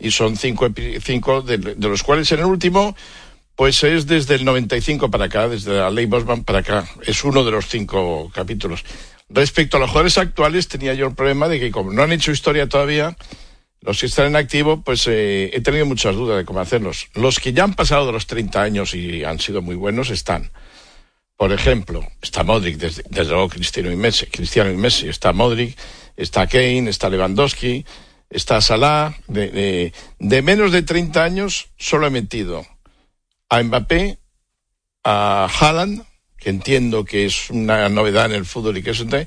y son 5 de los cuales en el último pues es desde el 95 para acá, desde la ley Bosman para acá. Es uno de los 5 capítulos. Respecto a los jugadores actuales, tenía yo el problema de que como no han hecho historia todavía, los que están en activo, pues he tenido muchas dudas de cómo hacerlos. Los que ya han pasado de los 30 años y han sido muy buenos están. Por ejemplo, está Modric, desde luego Cristiano y Messi. Está Modric, está Kane, está Lewandowski, está Salah. De menos de 30 años solo he metido a Mbappé, a Haaland, que entiendo que es una novedad en el fútbol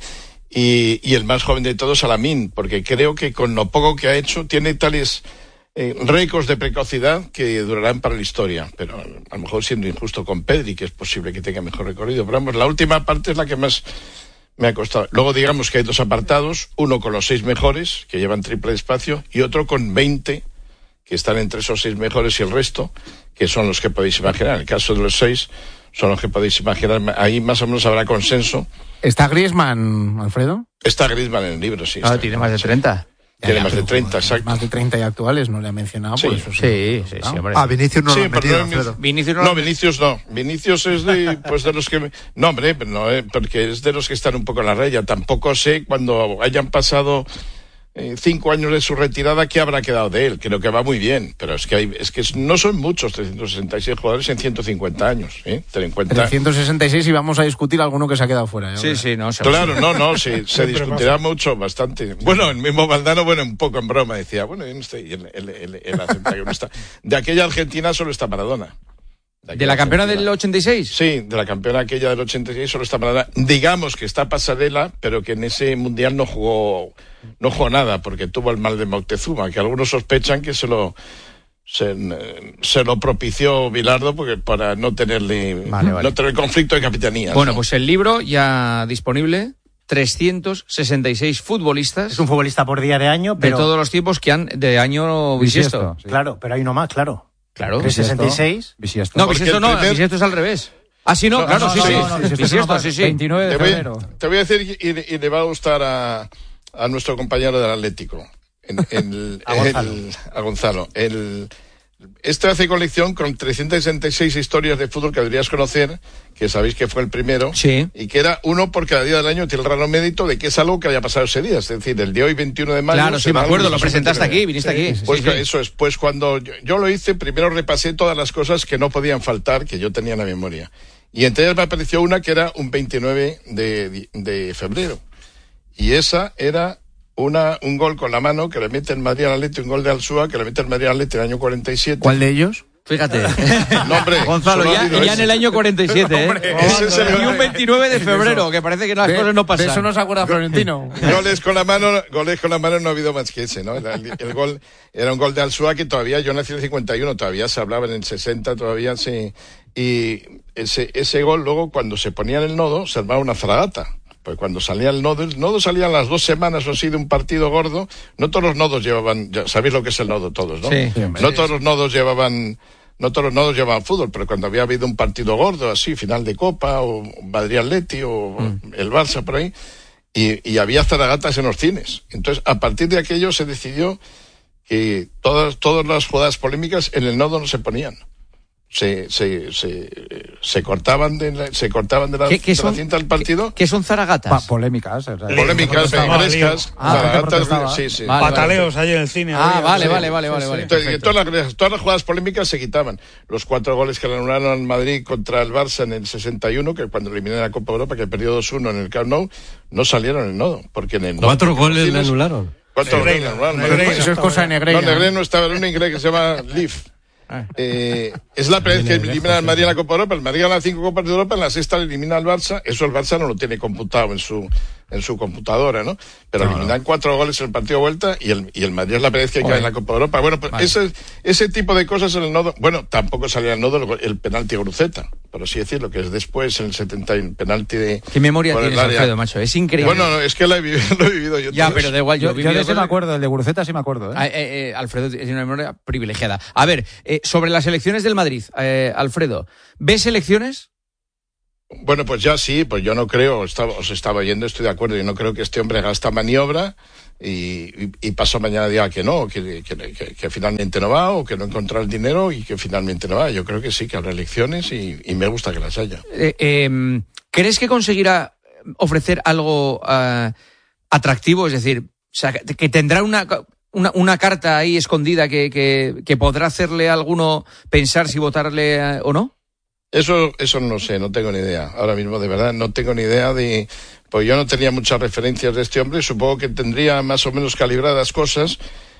y el más joven de todos, a Lamine, porque creo que con lo poco que ha hecho tiene tales récords de precocidad que durarán para la historia, pero a lo mejor siendo injusto con Pedri, que es posible que tenga mejor recorrido, pero vamos, la última parte es la que más me ha costado. Luego digamos que hay 2 apartados, uno con los 6 mejores, que llevan triple espacio, y otro con 20, que están entre esos 6 mejores y el resto, que son los que podéis imaginar. En el caso de los 6, son los que podéis imaginar, ahí más o menos habrá consenso. ¿Está Griezmann, Alfredo? Está Griezmann en el libro, sí. Claro, tiene más de 30. Tiene más de 30, exacto. Más de 30 y actuales, no le ha mencionado, sí. por eso sí, hombre. Vinicius no lo ha metido, Alfredo. Vinicius no. Vinicius es de los que... No, hombre, no, porque es de los que están un poco en la raya. Tampoco sé, cuando hayan pasado 5 años de su retirada, qué habrá quedado de él. Creo que va muy bien, pero es que no son muchos 366 jugadores en 150 años, ¿eh? Ten en cuenta. 366 y vamos a discutir alguno que se ha quedado fuera. Sí, no. Claro, se discutirá mucho, bastante. Bueno, el mismo Valdano, un poco en broma, decía, yo no estoy, él acepta que no está. De aquella Argentina solo está Maradona. ¿De la campeona del 86? Sí, de la campeona aquella del 86 solo está Maradona. Digamos que está Pasarela, pero que en ese mundial no jugó nada, porque tuvo el mal de Moctezuma, que algunos sospechan que se lo propició Bilardo porque para no tenerle no tener conflicto de capitanías. Bueno, pues el libro ya disponible. 366 futbolistas. Es un futbolista por día de año, pero... De todos los tiempos que han de año bisiesto. Sí. Claro, pero hay uno más, claro. Claro. 366. Bisiesto. No, bisiesto es al revés. Ah, sí, no, claro, sí. Bisiesto, sí. 29 de febrero. Te voy a decir, y le va a gustar a nuestro compañero del Atlético, a Gonzalo. Este hace colección con 366 historias de fútbol que deberías conocer, que sabéis que fue el primero, sí. Y que era uno por cada día del año, tiene el raro mérito de que es algo que haya pasado ese día, es decir, el de hoy, 21 de mayo. Claro, sí, me acuerdo, lo presentaste aquí, viniste aquí. Pues sí. Eso es, pues cuando yo lo hice, primero repasé todas las cosas que no podían faltar, que yo tenía en la memoria. Y entre ellas me apareció una que era un 29 de febrero. Y esa era un gol con la mano que le mete el Madrid al Atleti, un gol de Alsúa que le mete el Madrid al Atleti en el año 47. ¿Cuál de ellos? Fíjate. No, hombre, Gonzalo, ya en el año 47, y un 29 de febrero, que parece que las cosas no pasan. De eso no se acuerda Florentino. Goles con la mano no ha habido más que ese, ¿no? El gol era un gol de Alsúa que todavía, yo nací en el 51, todavía se hablaba en el 60, todavía se... Y ese gol luego, cuando se ponía en el nodo, se armaba una fragata. Pues cuando salía el nodo salía a las 2 semanas o así de un partido gordo. No todos los nodos llevaban, ya sabéis lo que es el nodo todos, ¿no? Sí. No todos los nodos llevaban fútbol, pero cuando había habido un partido gordo, así, final de Copa, o Madrid-Atleti, o el Barça por ahí, y había zaragatas en los cines. Entonces, a partir de aquello se decidió que todas las jugadas polémicas en el nodo no se ponían. Se cortaban de la cinta del partido. ¿Qué son zaragatas? Polémicas. Polémicas, frescas, zaragatas, sí. Pataleos ahí en el cine. Vale. Entonces, todas las jugadas polémicas se quitaban. Los 4 goles que le anularon al Madrid contra el Barça en el 61, que cuando eliminaron la Copa Europa, que perdió 2-1 en el Camp Nou, no salieron en el nodo, porque en el nodo... 4 goles le anularon. 4 goles le anularon. Eso es cosa de Negreira. No, Negreira estaba en un inglés que se llama Leaf. Es la primera vez que elimina al Madrid en la Copa Europa. El Madrid gana 5 Copas de Europa, en la sexta le elimina al Barça. Eso el Barça no lo tiene computado en su computadora, ¿no? Pero eliminan 4 goles en el partido de vuelta y el Madrid es la primera vez que cae en la Copa de Europa. Bueno, pues ese tipo de cosas en el nodo. Bueno, tampoco salía el nodo el penalti a Gruceta, por así decirlo, que es después en el 70 el penalti de... ¿Qué memoria tienes, Alfredo, macho? Es increíble. Bueno, es que lo he vivido yo. Ya, pero da igual. Yo de ese me acuerdo, el de Guruceta sí me acuerdo. Alfredo tiene una memoria privilegiada. A ver, sobre las elecciones del Madrid, Alfredo, ¿ves elecciones? Bueno, pues ya sí, pues yo no creo, os estaba oyendo, estoy de acuerdo, yo no creo que este hombre haga esta maniobra, y pasado mañana diga que no, que finalmente no va, o que no encontrará el dinero y que finalmente no va. Yo creo que sí, que habrá elecciones y me gusta que las haya. ¿Crees que conseguirá ofrecer algo atractivo? Es decir, o sea, que tendrá una carta ahí escondida que podrá hacerle a alguno pensar si votarle o no? Eso no sé, no tengo ni idea. Ahora mismo, de verdad, no tengo ni idea pues yo no tenía muchas referencias de este hombre. Supongo que tendría más o menos calibradas cosas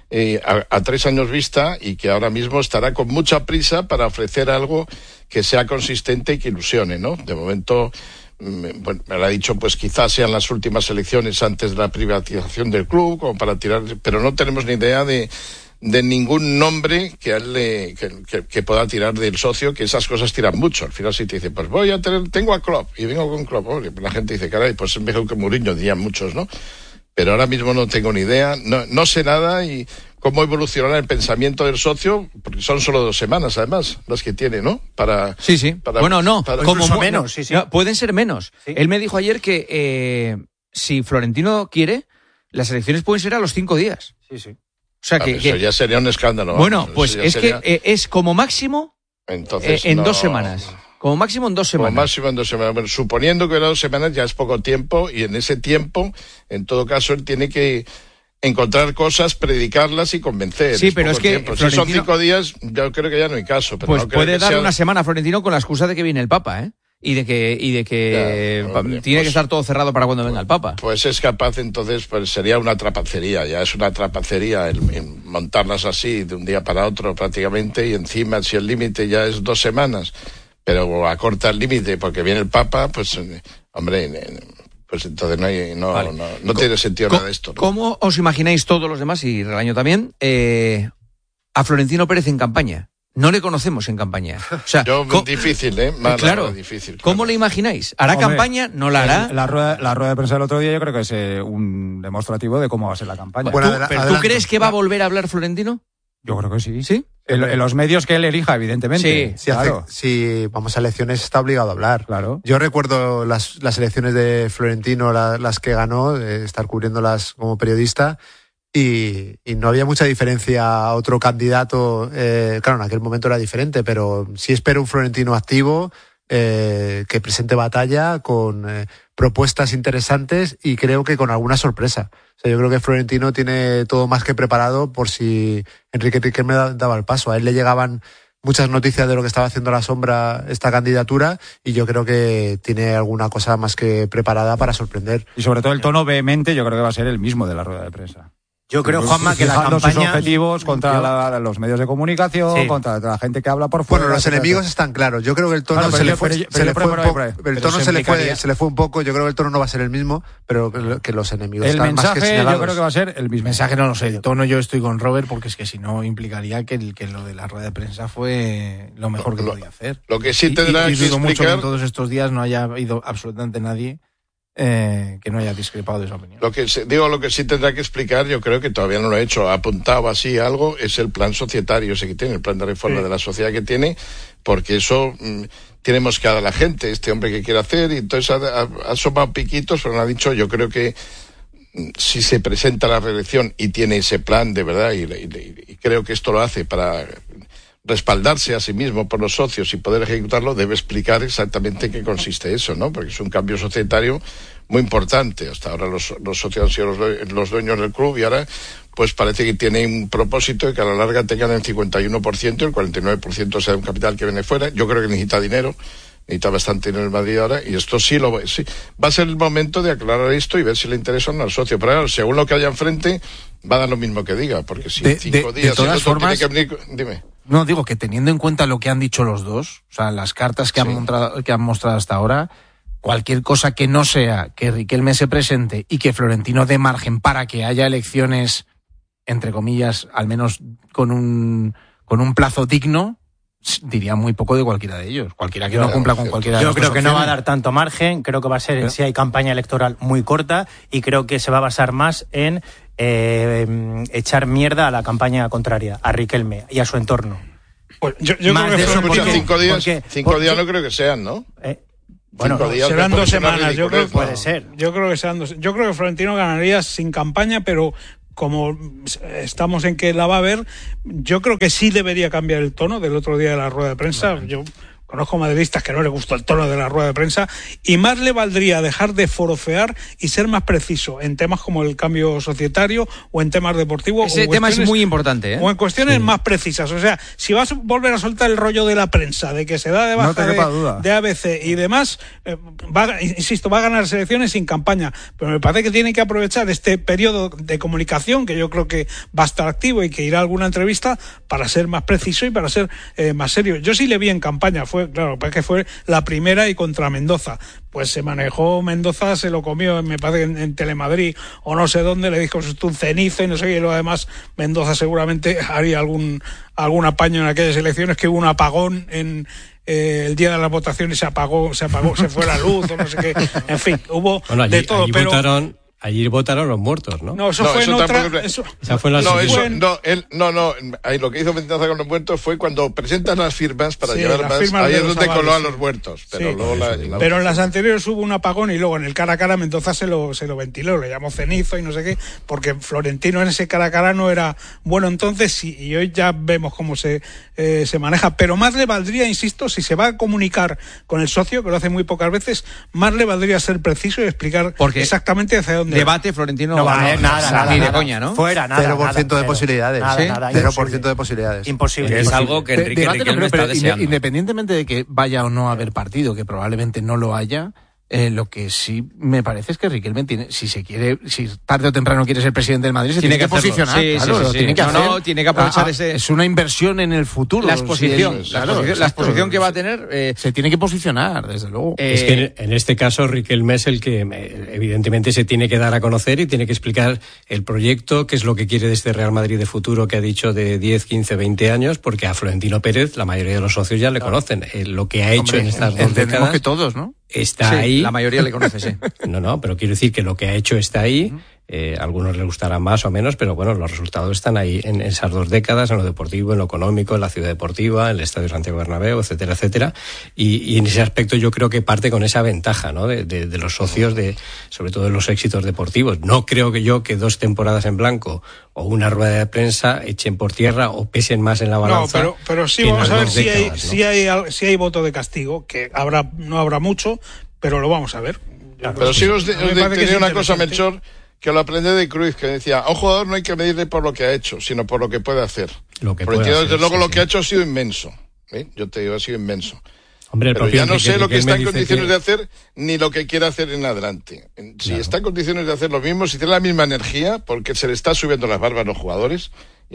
a 3 años vista, y que ahora mismo estará con mucha prisa para ofrecer algo que sea consistente y que ilusione, ¿no? De momento, bueno, me lo ha dicho, pues quizás sean las últimas elecciones antes de la privatización del club, como para tirar, pero no tenemos ni idea de ningún nombre que a él que pueda tirar del socio, que esas cosas tiran mucho. Al final, si te dice, pues tengo a Klopp y vengo con Klopp, la gente dice, caray, pues es mejor que Mourinho, dirían muchos, ¿no? Pero ahora mismo no tengo ni idea, no sé nada, y cómo evolucionará el pensamiento del socio, porque son solo 2 semanas, además, las que tiene, ¿no? Sí. Bueno, no, como menos, sí. No, pueden ser menos. Sí. Él me dijo ayer que si Florentino quiere, las elecciones pueden ser a los 5 días. Sí. O sea, eso ya sería un escándalo. Bueno, pues es que es como máximo entonces, en 2 semanas. Como máximo en 2 semanas. Como máximo en 2 semanas. Bueno, suponiendo que 2 semanas ya es poco tiempo, y en ese tiempo, en todo caso, él tiene que encontrar cosas, predicarlas y convencer. Sí, pero es que tiempo. Si son 5 días, yo creo que ya no hay caso. Pero pues no creo puede que dar sea una semana a Florentino con la excusa de que viene el Papa, ¿eh? Y de que Ya, hombre, tiene pues, que estar todo cerrado para cuando venga el Papa. Pues es capaz, entonces, pues sería una trapacería, ya es una trapacería el montarlas así de un día para otro prácticamente, y encima, si el límite ya es 2 semanas, pero acorta el límite porque viene el Papa, pues, hombre, pues entonces no tiene sentido nada de esto, ¿no? ¿Cómo os imagináis todos los demás, y Relaño también, a Florentino Pérez en campaña? No le conocemos en campaña. O sea, difícil, claro. Difícil. ¿Cómo le imagináis? ¿Hará campaña? ¿No la hará? La rueda de prensa del otro día yo creo que es un demostrativo de cómo va a ser la campaña. ¿Tú crees que va a volver a hablar Florentino? Yo creo que sí. ¿Sí? En los medios que él elija, evidentemente. Sí, claro. Si vamos a elecciones está obligado a hablar. Claro. Yo recuerdo las elecciones de Florentino, las que ganó, estar cubriéndolas como periodista, y no había mucha diferencia a otro candidato. Claro, en aquel momento era diferente, pero sí espero un Florentino activo, que presente batalla con propuestas interesantes, y creo que con alguna sorpresa. O sea, yo creo que Florentino tiene todo más que preparado por si Enrique Riquelme daba el paso. A él le llegaban muchas noticias de lo que estaba haciendo a la sombra esta candidatura, y yo creo que tiene alguna cosa más que preparada para sorprender. Y sobre todo el tono vehemente yo creo que va a ser el mismo de la rueda de prensa. Yo creo, Juanma, que la Fijando campaña... sus objetivos contra los medios de comunicación, Sí. contra la gente que habla por fuera. Bueno, los enemigos están claros. Yo creo que el tono Claro, se le fue se un poco. Yo creo que el tono no va a ser el mismo, pero que los enemigos el están más que mensaje señalados. yo creo que va a ser el mismo. Mensaje no lo sé, de tono yo estoy con Robert, porque es que si no implicaría que lo de la rueda de prensa fue lo mejor que podía hacer. Lo que sí tendrá y que dudo mucho que explicar... en todos estos días no haya habido absolutamente nadie que no haya discrepado de esa opinión. Lo que sí tendrá que explicar, yo creo que todavía no lo ha hecho, ha apuntado así algo, es el plan societario ese que tiene, el plan de reforma de la sociedad que tiene, porque eso tiene mosqueada a la gente, este hombre que quiere hacer, y entonces ha asomado piquitos, pero no ha dicho. Yo creo que si se presenta a la reelección y tiene ese plan de verdad, y creo que esto lo hace para respaldarse a sí mismo por los socios y poder ejecutarlo, debe explicar exactamente en qué consiste eso, ¿no? Porque es un cambio societario muy importante. Hasta ahora los socios han sido los dueños del club, y ahora pues parece que tiene un propósito de que a la larga tengan el 51%, el 49% sea un capital que viene fuera. Yo creo que necesita dinero, necesita bastante dinero en Madrid ahora, y esto sí va a ser el momento de aclarar esto y ver si le interesa o no al socio. Pero claro, según lo que haya enfrente, va a dar lo mismo que diga, porque si en 5 días... De todas formas, tiene que venir... Dime. No, digo que teniendo en cuenta lo que han dicho los dos, o sea, las cartas que han mostrado hasta ahora, cualquier cosa que no sea que Riquelme se presente y que Florentino dé margen para que haya elecciones, entre comillas, al menos con un plazo digno, diría muy poco de cualquiera de ellos. Cualquiera que no cumpla con cualquiera de las Yo creo dos que no va a opciones. dar tanto margen, creo que va a ser, si hay campaña electoral, muy corta, y creo que se va a basar más en echar mierda a la campaña contraria, a Riquelme y a su entorno. Pues yo Más creo que de eso, Florentino- porque- 5 días, porque- 5 días no creo que sean, ¿no? Bueno, 5 días serán me 2 parece una semanas, yo creo que puede ser. Yo creo que serán 2. Yo creo que Florentino ganaría sin campaña, pero como estamos en que la va a ver, yo creo que sí debería cambiar el tono del otro día de la rueda de prensa. Bueno. Yo conozco madridistas que no les gustó el tono de la rueda de prensa, y más le valdría dejar de forofear y ser más preciso en temas como el cambio societario o en temas deportivos. Ese tema es muy importante, ¿eh? O en cuestiones más precisas. O sea, si vas a volver a soltar el rollo de la prensa, de que se da de baja de ABC y demás, va a ganar selecciones sin campaña. Pero me parece que tiene que aprovechar este periodo de comunicación, que yo creo que va a estar activo y que irá a alguna entrevista, para ser más preciso y para ser más serio. Yo sí le vi en campaña, claro, que fue la primera y contra Mendoza. Pues se manejó Mendoza, se lo comió, me parece, en Telemadrid o no sé dónde, le dijo es un cenizo y no sé qué, y lo demás Mendoza seguramente haría algún apaño en aquellas elecciones, que hubo un apagón en el día de las votaciones, se apagó, se fue la luz o no sé qué, en fin, hubo de todo, pero... Allí votaron los muertos, ¿no? No, eso fue en otra... Ahí lo que hizo Mendoza con los muertos fue cuando presentan las firmas para llevar más... Ahí es donde coló a los muertos. Pero, pero en las anteriores hubo un apagón, y luego en el cara a cara Mendoza se lo ventiló, le llamó cenizo y no sé qué, porque Florentino en ese cara a cara no era bueno entonces, y hoy ya vemos cómo se maneja. Pero más le valdría, insisto, si se va a comunicar con el socio, que lo hace muy pocas veces, más le valdría ser preciso y explicar exactamente hacia dónde. Debate, Florentino no va nada, ni de coña, ¿no? Fuera, nada. 0% de posibilidades. Nada, 0% de posibilidades. Imposible. Es algo que Enrique Riquelme está deseando. Independientemente de que vaya o no a haber partido, que probablemente no lo haya, lo que sí me parece es que Riquelme tiene, si tarde o temprano quiere ser presidente del Madrid, se tiene que posicionar. Tiene que hacer. Tiene que aprovechar ese... Es una inversión en el futuro. La exposición que va a tener... se tiene que posicionar, desde luego. Es que en este caso Riquelme es el que evidentemente se tiene que dar a conocer y tiene que explicar el proyecto, qué es lo que quiere de este Real Madrid de futuro que ha dicho de 10, 15, 20 años, porque a Florentino Pérez la mayoría de los socios ya le conocen. Lo que ha hecho en estas 2 décadas... que todos, ¿no? Está ahí. La mayoría le conoce, sí. No, pero quiero decir que lo que ha hecho está ahí. A algunos les gustará más o menos, pero bueno, los resultados están ahí en esas 2 décadas, en lo deportivo, en lo económico, en la ciudad deportiva, en el Estadio Santiago Bernabéu, etcétera, etcétera. Y en ese aspecto yo creo que parte con esa ventaja, ¿no? De los socios, sobre todo de los éxitos deportivos. No creo que 2 temporadas en blanco o una rueda de prensa echen por tierra o pesen más en la balanza. No, pero sí vamos a ver si hay voto de castigo, que no habrá mucho, pero lo vamos a ver. Pero sí os diría una cosa, Melchor, que lo aprendí de Cruyff, que decía, a un jugador no hay que medirle por lo que ha hecho, sino por lo que puede hacer. Desde luego lo que ha hecho ha sido inmenso. Yo te digo, ha sido inmenso. Hombre, pero ya no sé lo que está en condiciones de hacer, ni lo que quiere hacer en adelante. Si está en condiciones de hacer lo mismo, si tiene la misma energía, porque se le está subiendo las barbas a los jugadores,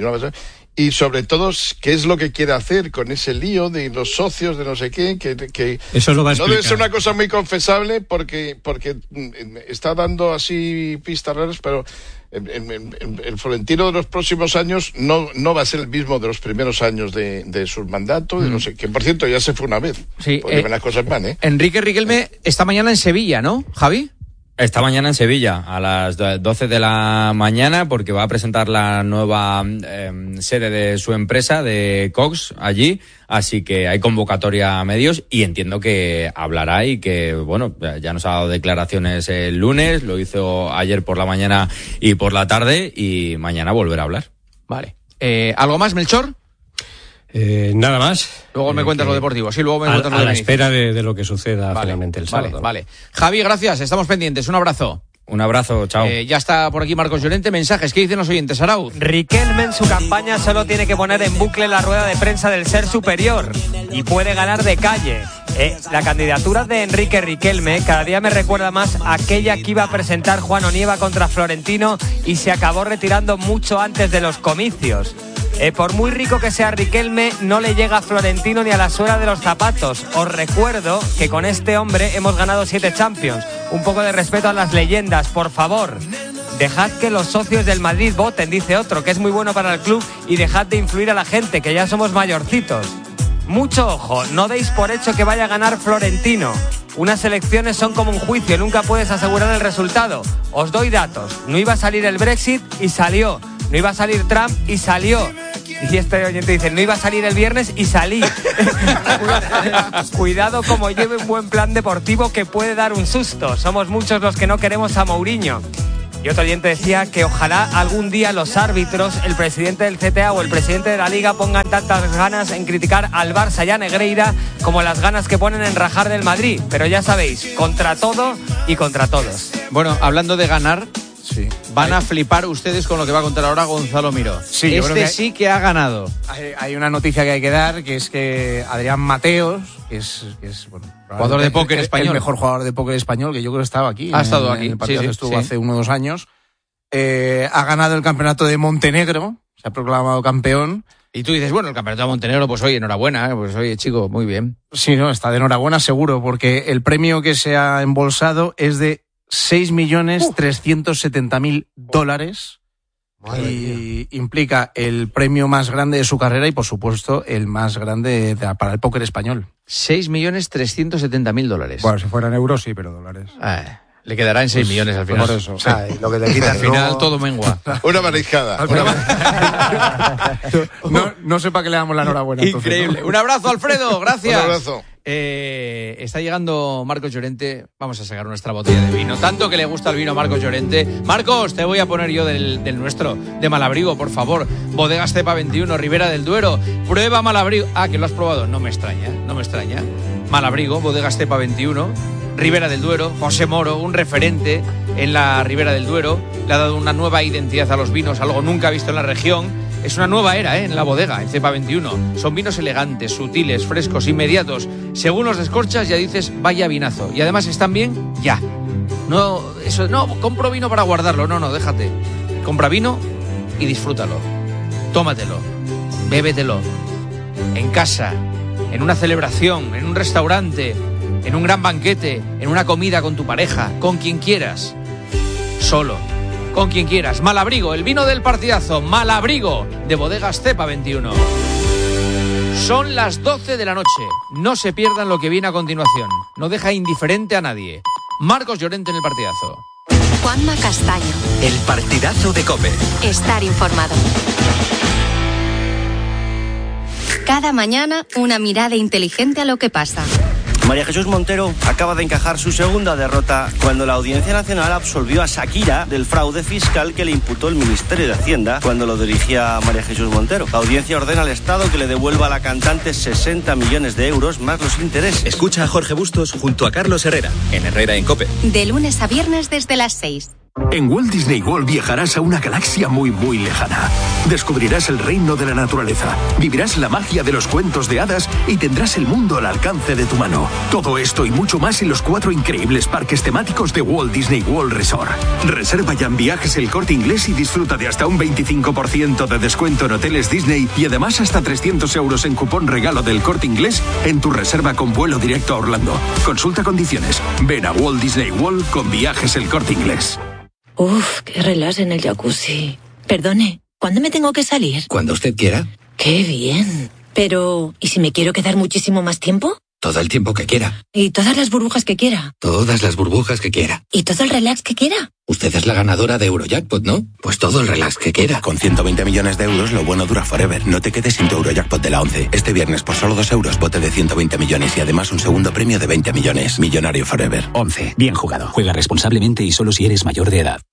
y sobre todo, qué es lo que quiere hacer con ese lío de los socios, de no sé qué, que eso lo va a explicar. No debe ser una cosa muy confesable, porque está dando así pistas raras, pero el Florentino de los próximos años no va a ser el mismo de los primeros años de su mandato, de no sé, que por cierto ya se fue una vez. Sí, porque las cosas van, Enrique Riquelme esta mañana en Sevilla, ¿no, Javi? Esta mañana en Sevilla, a las 12 de la mañana, porque va a presentar la nueva sede de su empresa, de Cox, allí. Así que hay convocatoria a medios y entiendo que hablará y que, bueno, ya nos ha dado declaraciones el lunes, lo hizo ayer por la mañana y por la tarde, y mañana volverá a hablar. Vale. ¿Algo más, Melchor? Nada más. Luego me cuentas lo deportivo. Sí, luego me cuentas lo a la espera de lo que suceda finalmente el sábado. Vale. Javi, gracias. Estamos pendientes. Un abrazo. Un abrazo, chao. Ya está por aquí Marcos Llorente. Mensajes. ¿Qué dicen los oyentes, Arauz? Riquelme en su campaña solo tiene que poner en bucle la rueda de prensa del ser superior y puede ganar de calle. La candidatura de Enrique Riquelme cada día me recuerda más a aquella que iba a presentar Juan Onieva contra Florentino y se acabó retirando mucho antes de los comicios. Por muy rico que sea Riquelme, no le llega a Florentino ni a la suela de los zapatos. Os recuerdo que con este hombre hemos ganado 7 Champions. Un poco de respeto a las leyendas, por favor. Dejad que los socios del Madrid voten, dice otro, que es muy bueno para el club, y dejad de influir a la gente, que ya somos mayorcitos. Mucho ojo, no deis por hecho que vaya a ganar Florentino. Unas elecciones son como un juicio, nunca puedes asegurar el resultado. Os doy datos. No iba a salir el Brexit y salió. No iba a salir Trump y salió. Y este oyente dice, no iba a salir el viernes y salí. Cuidado como lleve un buen plan deportivo que puede dar un susto. Somos muchos los que no queremos a Mourinho. Y otro oyente decía que ojalá algún día los árbitros, el presidente del CTA o el presidente de la Liga pongan tantas ganas en criticar al Barça y a Negreira como las ganas que ponen en rajar del Madrid. Pero ya sabéis, contra todo y contra todos. Bueno, hablando de ganar, sí, van a flipar ustedes con lo que va a contar ahora Gonzalo Miró. Sí, sí que ha ganado. Hay una noticia que hay que dar, que es que Adrián Mateos, que es bueno, jugador de póker español, el mejor jugador de póker español, que yo creo que estaba aquí. Ha estado aquí. En el partido que estuvo hace 1 o 2 años. Ha ganado el campeonato de Montenegro, se ha proclamado campeón. Y tú dices, bueno, el campeonato de Montenegro, pues oye, enhorabuena, pues oye, chico, muy bien. Sí, no, está de enhorabuena seguro, porque el premio que se ha embolsado es de $6.370.000 y implica el premio más grande de su carrera y, por supuesto, el más grande para el póker español. $6.370.000. Bueno, si fueran euros sí, pero dólares. Le quedarán 6 millones al final. Por eso. Sí. Lo que te quitan al final todo mengua. Una mariscada. No sé para qué le damos la enhorabuena. Increíble. Entonces, ¿no? Un abrazo, Alfredo. Gracias. Un abrazo. Está llegando Marcos Llorente. Vamos a sacar nuestra botella de vino. Tanto que le gusta el vino a Marcos Llorente. Marcos, te voy a poner yo del nuestro, de Malabrigo, por favor. Bodegas Cepa 21, Ribera del Duero. Prueba Malabrigo. Que lo has probado. No me extraña. Malabrigo, Bodegas Cepa 21. Ribera del Duero, José Moro, un referente en la Ribera del Duero, le ha dado una nueva identidad a los vinos, algo nunca visto en la región. Es una nueva era en la bodega, en Cepa 21. Son vinos elegantes, sutiles, frescos, inmediatos. Según los descorchas ya dices, vaya vinazo. Y además están bien ya. No, compro vino para guardarlo. No, déjate. Compra vino y disfrútalo. Tómatelo, bébetelo. En casa, en una celebración, en un restaurante, en un gran banquete, en una comida con tu pareja, con quien quieras. Solo, con quien quieras. Malabrigo, el vino del partidazo. Malabrigo, de Bodegas Cepa 21. Son las 12 de la noche. No se pierdan lo que viene a continuación. No deja indiferente a nadie. Marcos Llorente en el partidazo. Juanma Castaño. El partidazo de COPE. Estar informado. Cada mañana, una mirada inteligente a lo que pasa. María Jesús Montero acaba de encajar su segunda derrota cuando la Audiencia Nacional absolvió a Shakira del fraude fiscal que le imputó el Ministerio de Hacienda cuando lo dirigía María Jesús Montero. La audiencia ordena al Estado que le devuelva a la cantante 60 millones de euros más los intereses. Escucha a Jorge Bustos junto a Carlos Herrera, en Herrera en COPE. De lunes a viernes desde las 6. En Walt Disney World viajarás a una galaxia muy, muy lejana. Descubrirás el reino de la naturaleza, vivirás la magia de los cuentos de hadas y tendrás el mundo al alcance de tu mano. Todo esto y mucho más en los 4 increíbles parques temáticos de Walt Disney World Resort. Reserva ya en Viajes El Corte Inglés y disfruta de hasta un 25% de descuento en hoteles Disney y además hasta 300 euros en cupón regalo del Corte Inglés en tu reserva con vuelo directo a Orlando. Consulta condiciones. Ven a Walt Disney World con Viajes El Corte Inglés. Uf, qué relax en el jacuzzi. Perdone, ¿cuándo me tengo que salir? Cuando usted quiera. Qué bien. Pero, ¿y si me quiero quedar muchísimo más tiempo? Todo el tiempo que quiera. ¿Y todas las burbujas que quiera? Todas las burbujas que quiera. ¿Y todo el relax que quiera? Usted es la ganadora de Eurojackpot, ¿no? Pues todo el relax que quiera. Con 120 millones de euros, lo bueno dura forever. No te quedes sin tu Eurojackpot de la 11. Este viernes, por solo 2 euros, bote de 120 millones y además un segundo premio de 20 millones. Millonario forever. 11. Bien jugado. Juega responsablemente y solo si eres mayor de edad.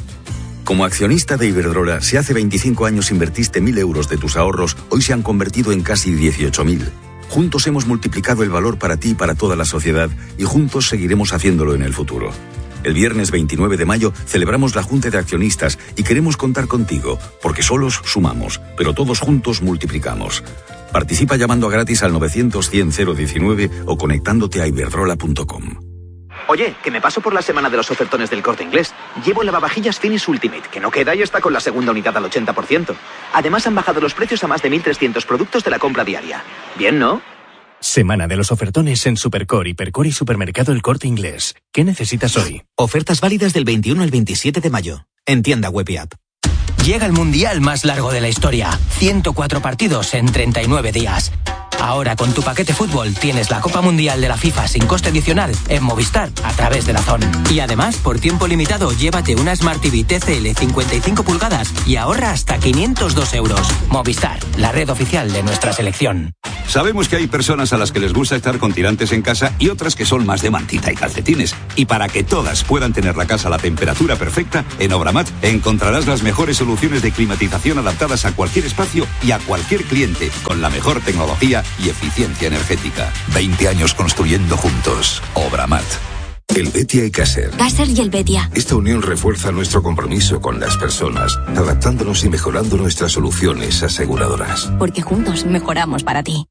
Como accionista de Iberdrola, si hace 25 años invertiste 1.000 euros de tus ahorros, hoy se han convertido en casi 18.000. Juntos hemos multiplicado el valor para ti y para toda la sociedad y juntos seguiremos haciéndolo en el futuro. El viernes 29 de mayo celebramos la Junta de Accionistas y queremos contar contigo, porque solos sumamos, pero todos juntos multiplicamos. Participa llamando gratis al 900-100-019 o conectándote a iberdrola.com. Oye, que me paso por la semana de los ofertones del Corte Inglés. Llevo el lavavajillas Finish Ultimate, que no queda y está con la segunda unidad al 80%. Además han bajado los precios a más de 1.300 productos de la compra diaria. Bien, ¿no? Semana de los ofertones en Supercore, Hipercore y Supermercado El Corte Inglés. ¿Qué necesitas hoy? Ofertas válidas del 21 al 27 de mayo. En tienda web y app. Llega el mundial más largo de la historia. 104 partidos en 39 días. Ahora con tu paquete fútbol tienes la Copa Mundial de la FIFA sin coste adicional en Movistar a través de DAZN. Y además, por tiempo limitado, llévate una Smart TV TCL 55 pulgadas y ahorra hasta 502 euros. Movistar, la red oficial de nuestra selección. Sabemos que hay personas a las que les gusta estar con tirantes en casa y otras que son más de mantita y calcetines. Y para que todas puedan tener la casa a la temperatura perfecta, en Obramat encontrarás las mejores soluciones de climatización adaptadas a cualquier espacio y a cualquier cliente, con la mejor tecnología y eficiencia energética. 20 años construyendo juntos. Obramat. El Betia y Caser. Caser y el Betia. Esta unión refuerza nuestro compromiso con las personas, adaptándonos y mejorando nuestras soluciones aseguradoras. Porque juntos mejoramos para ti.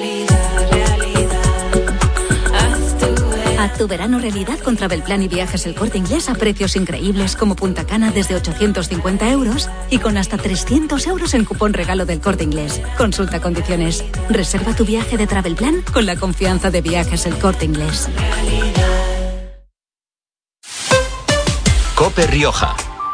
Haz tu verano realidad con Travelplan y Viajes El Corte Inglés a precios increíbles como Punta Cana desde 850 euros y con hasta 300 euros en cupón regalo del Corte Inglés. Consulta condiciones. Reserva tu viaje de Travelplan con la confianza de Viajes El Corte Inglés. COPE Rioja.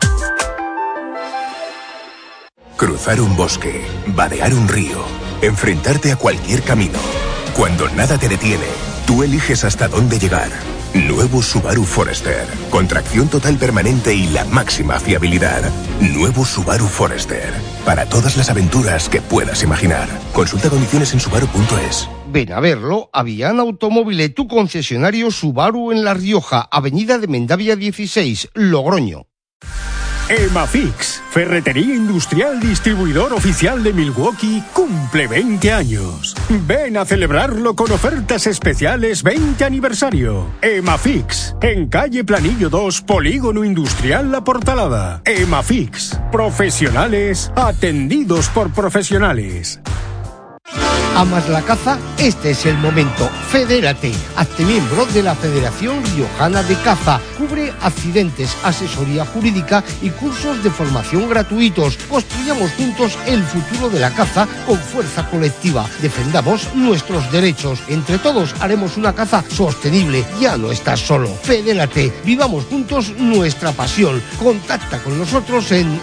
Cruzar un bosque, vadear un río, enfrentarte a cualquier camino. Cuando nada te detiene, tú eliges hasta dónde llegar. Nuevo Subaru Forester. Con tracción total permanente y la máxima fiabilidad. Nuevo Subaru Forester. Para todas las aventuras que puedas imaginar. Consulta condiciones en subaru.es. Ven a verlo a Viana Automóvil, tu concesionario Subaru en La Rioja, Avenida de Mendavia 16, Logroño. Emafix, ferretería industrial distribuidor oficial de Milwaukee, cumple 20 años. Ven a celebrarlo con ofertas especiales 20 aniversario. Emafix, en calle Planillo 2, Polígono Industrial La Portalada. Emafix, profesionales atendidos por profesionales. ¿Amas la caza? Este es el momento. Fedérate. Hazte miembro de la Federación Riojana de Caza. Cubre accidentes, asesoría jurídica y cursos de formación gratuitos. Construyamos juntos el futuro de la caza con fuerza colectiva. Defendamos nuestros derechos. Entre todos haremos una caza sostenible. Ya no estás solo. Fedérate. Vivamos juntos nuestra pasión. Contacta con nosotros en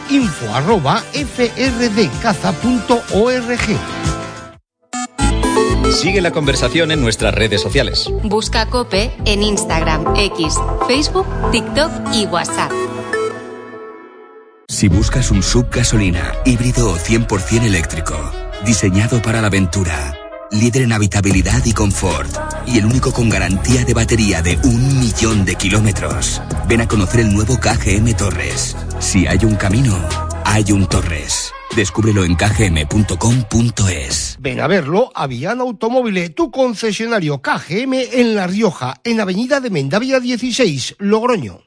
info@frdcaza.org. Sigue la conversación en nuestras redes sociales. Busca COPE en Instagram, X, Facebook, TikTok y WhatsApp. Si buscas un SUV gasolina, híbrido o 100% eléctrico, diseñado para la aventura, líder en habitabilidad y confort, y el único con garantía de batería de 1.000.000 de kilómetros, ven a conocer el nuevo KGM Torres. Si hay un camino, hay un Torres. Descúbrelo en kgm.com.es. Ven a verlo a Viana Automóvil, tu concesionario KGM en La Rioja, en Avenida de Mendavia 16, Logroño.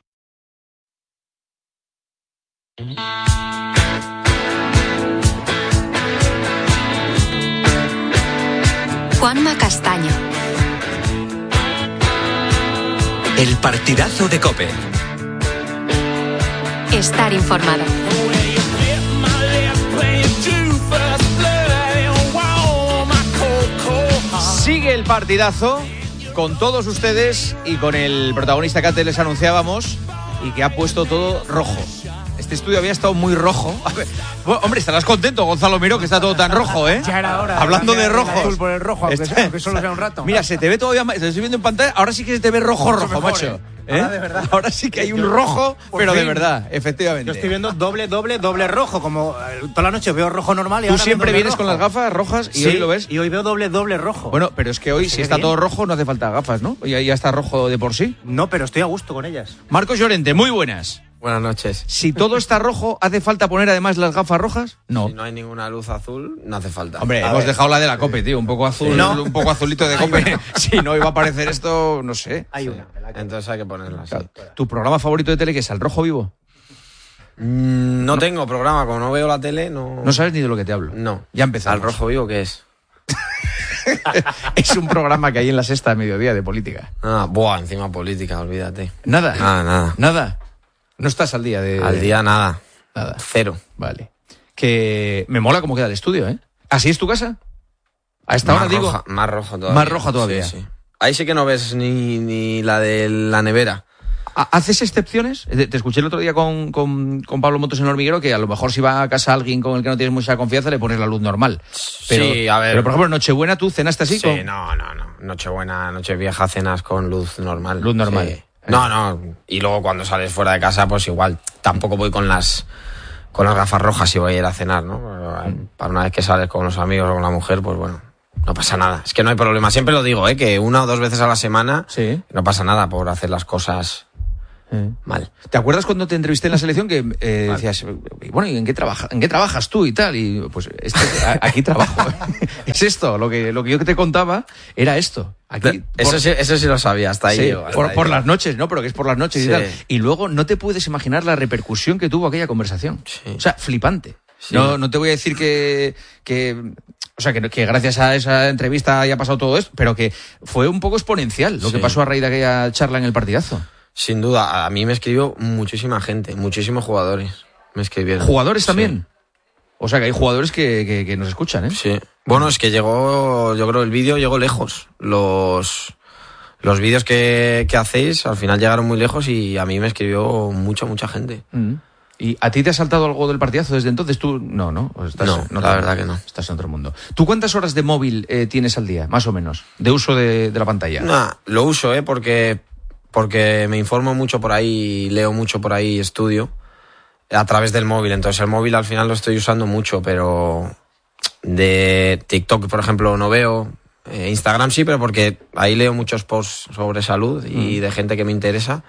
Juanma Castaño. El partidazo de COPE. Estar informado. Sigue el partidazo con todos ustedes y con el protagonista que antes les anunciábamos y que ha puesto todo rojo. Este estudio había estado muy rojo. Bueno, hombre, estarás contento, Gonzalo Miró, que está todo tan rojo, ¿eh? Ya era hora. Hablando de rojo. Azul por el rojo, aunque solo sea un rato. Mira, se te ve todavía más. Te estoy viendo en pantalla. Ahora sí que se te ve rojo, mejor, macho. Ahora, de verdad. Ahora sí que hay un rojo, pero de verdad, efectivamente. Yo estoy viendo doble rojo, como toda la noche veo rojo normal y tú ahora siempre vienes rojo. con las gafas rojas y sí, hoy lo ves. Y hoy veo doble rojo. Bueno, pero es que hoy, si está todo rojo, no hace falta gafas, ¿no? Ya está rojo de por sí. No, pero estoy a gusto con ellas. Marcos Llorente, muy buenas. Buenas noches. Si todo está rojo, ¿hace falta poner además las gafas rojas? No. Si no hay ninguna luz azul, no hace falta. Hombre, hemos dejado la de la COPE, tío. Un poco azul, un poco azulito de COPE. Si no iba a aparecer esto, no sé. Hay una. Entonces hay que ponerla así. ¿Tu programa favorito de tele qué es? ¿Al Rojo Vivo? No tengo programa, como no veo la tele, no... ¿No sabes ni de lo que te hablo? No. Ya empezamos. ¿Al Rojo Vivo qué es? Es un programa que hay en la sexta a mediodía de política. Encima política, olvídate. ¿Nada? Nada. ¿No estás al día de...? Al día nada. Cero. Vale. Que me mola cómo queda el estudio, ¿eh? ¿Así es tu casa? A esta hora, digo. Más rojo todavía. Más roja todavía. Sí. Ahí sí que no ves ni la de la nevera. ¿Haces excepciones? Te escuché el otro día con Pablo Motos en el Hormiguero que a lo mejor si va a casa alguien con el que no tienes mucha confianza le pones la luz normal. Pero, sí, a ver. Pero, por ejemplo, Nochebuena, ¿tú cenaste así? Sí, no. Nochebuena, Nochevieja cenas con luz normal. Luz normal. Sí. No. Y luego cuando sales fuera de casa, pues igual. Tampoco voy con las gafas rojas si voy a ir a cenar, ¿no? Para una vez que sales con los amigos o con la mujer, pues bueno, no pasa nada. Es que no hay problema. Siempre lo digo, que 1 o 2 veces a la semana no pasa nada por hacer las cosas mal. ¿Te acuerdas cuando te entrevisté en la selección que decías, bueno, ¿y en qué trabajas tú y tal? Y pues aquí trabajo. Es esto, lo que yo te contaba era esto. Aquí, eso sí lo sabía, hasta ahí. Sí, por las noches, ¿no? Pero que es por las noches y tal. Y luego no te puedes imaginar la repercusión que tuvo aquella conversación. Sí. O sea, flipante. Sí. No te voy a decir que gracias a esa entrevista haya pasado todo esto, pero que fue un poco exponencial lo que pasó a raíz de aquella charla en el partidazo. Sin duda, a mí me escribió muchísima gente, muchísimos jugadores me escribieron. ¿Jugadores también? O sea, que hay jugadores que nos escuchan, ¿eh? Sí. Bueno, es que yo creo el vídeo llegó lejos. Los vídeos que hacéis al final llegaron muy lejos y a mí me escribió mucha gente. ¿Y a ti te ha saltado algo del partidazo desde entonces? Tú no. No, la verdad que no. Estás en otro mundo. ¿Tú cuántas horas de móvil tienes al día, más o menos, de uso de la pantalla? Lo uso, porque me informo mucho por ahí, leo mucho por ahí, estudio a través del móvil. Entonces el móvil al final lo estoy usando mucho, pero de TikTok, por ejemplo, no veo. Instagram sí, pero porque ahí leo muchos posts sobre salud y de gente que me interesa.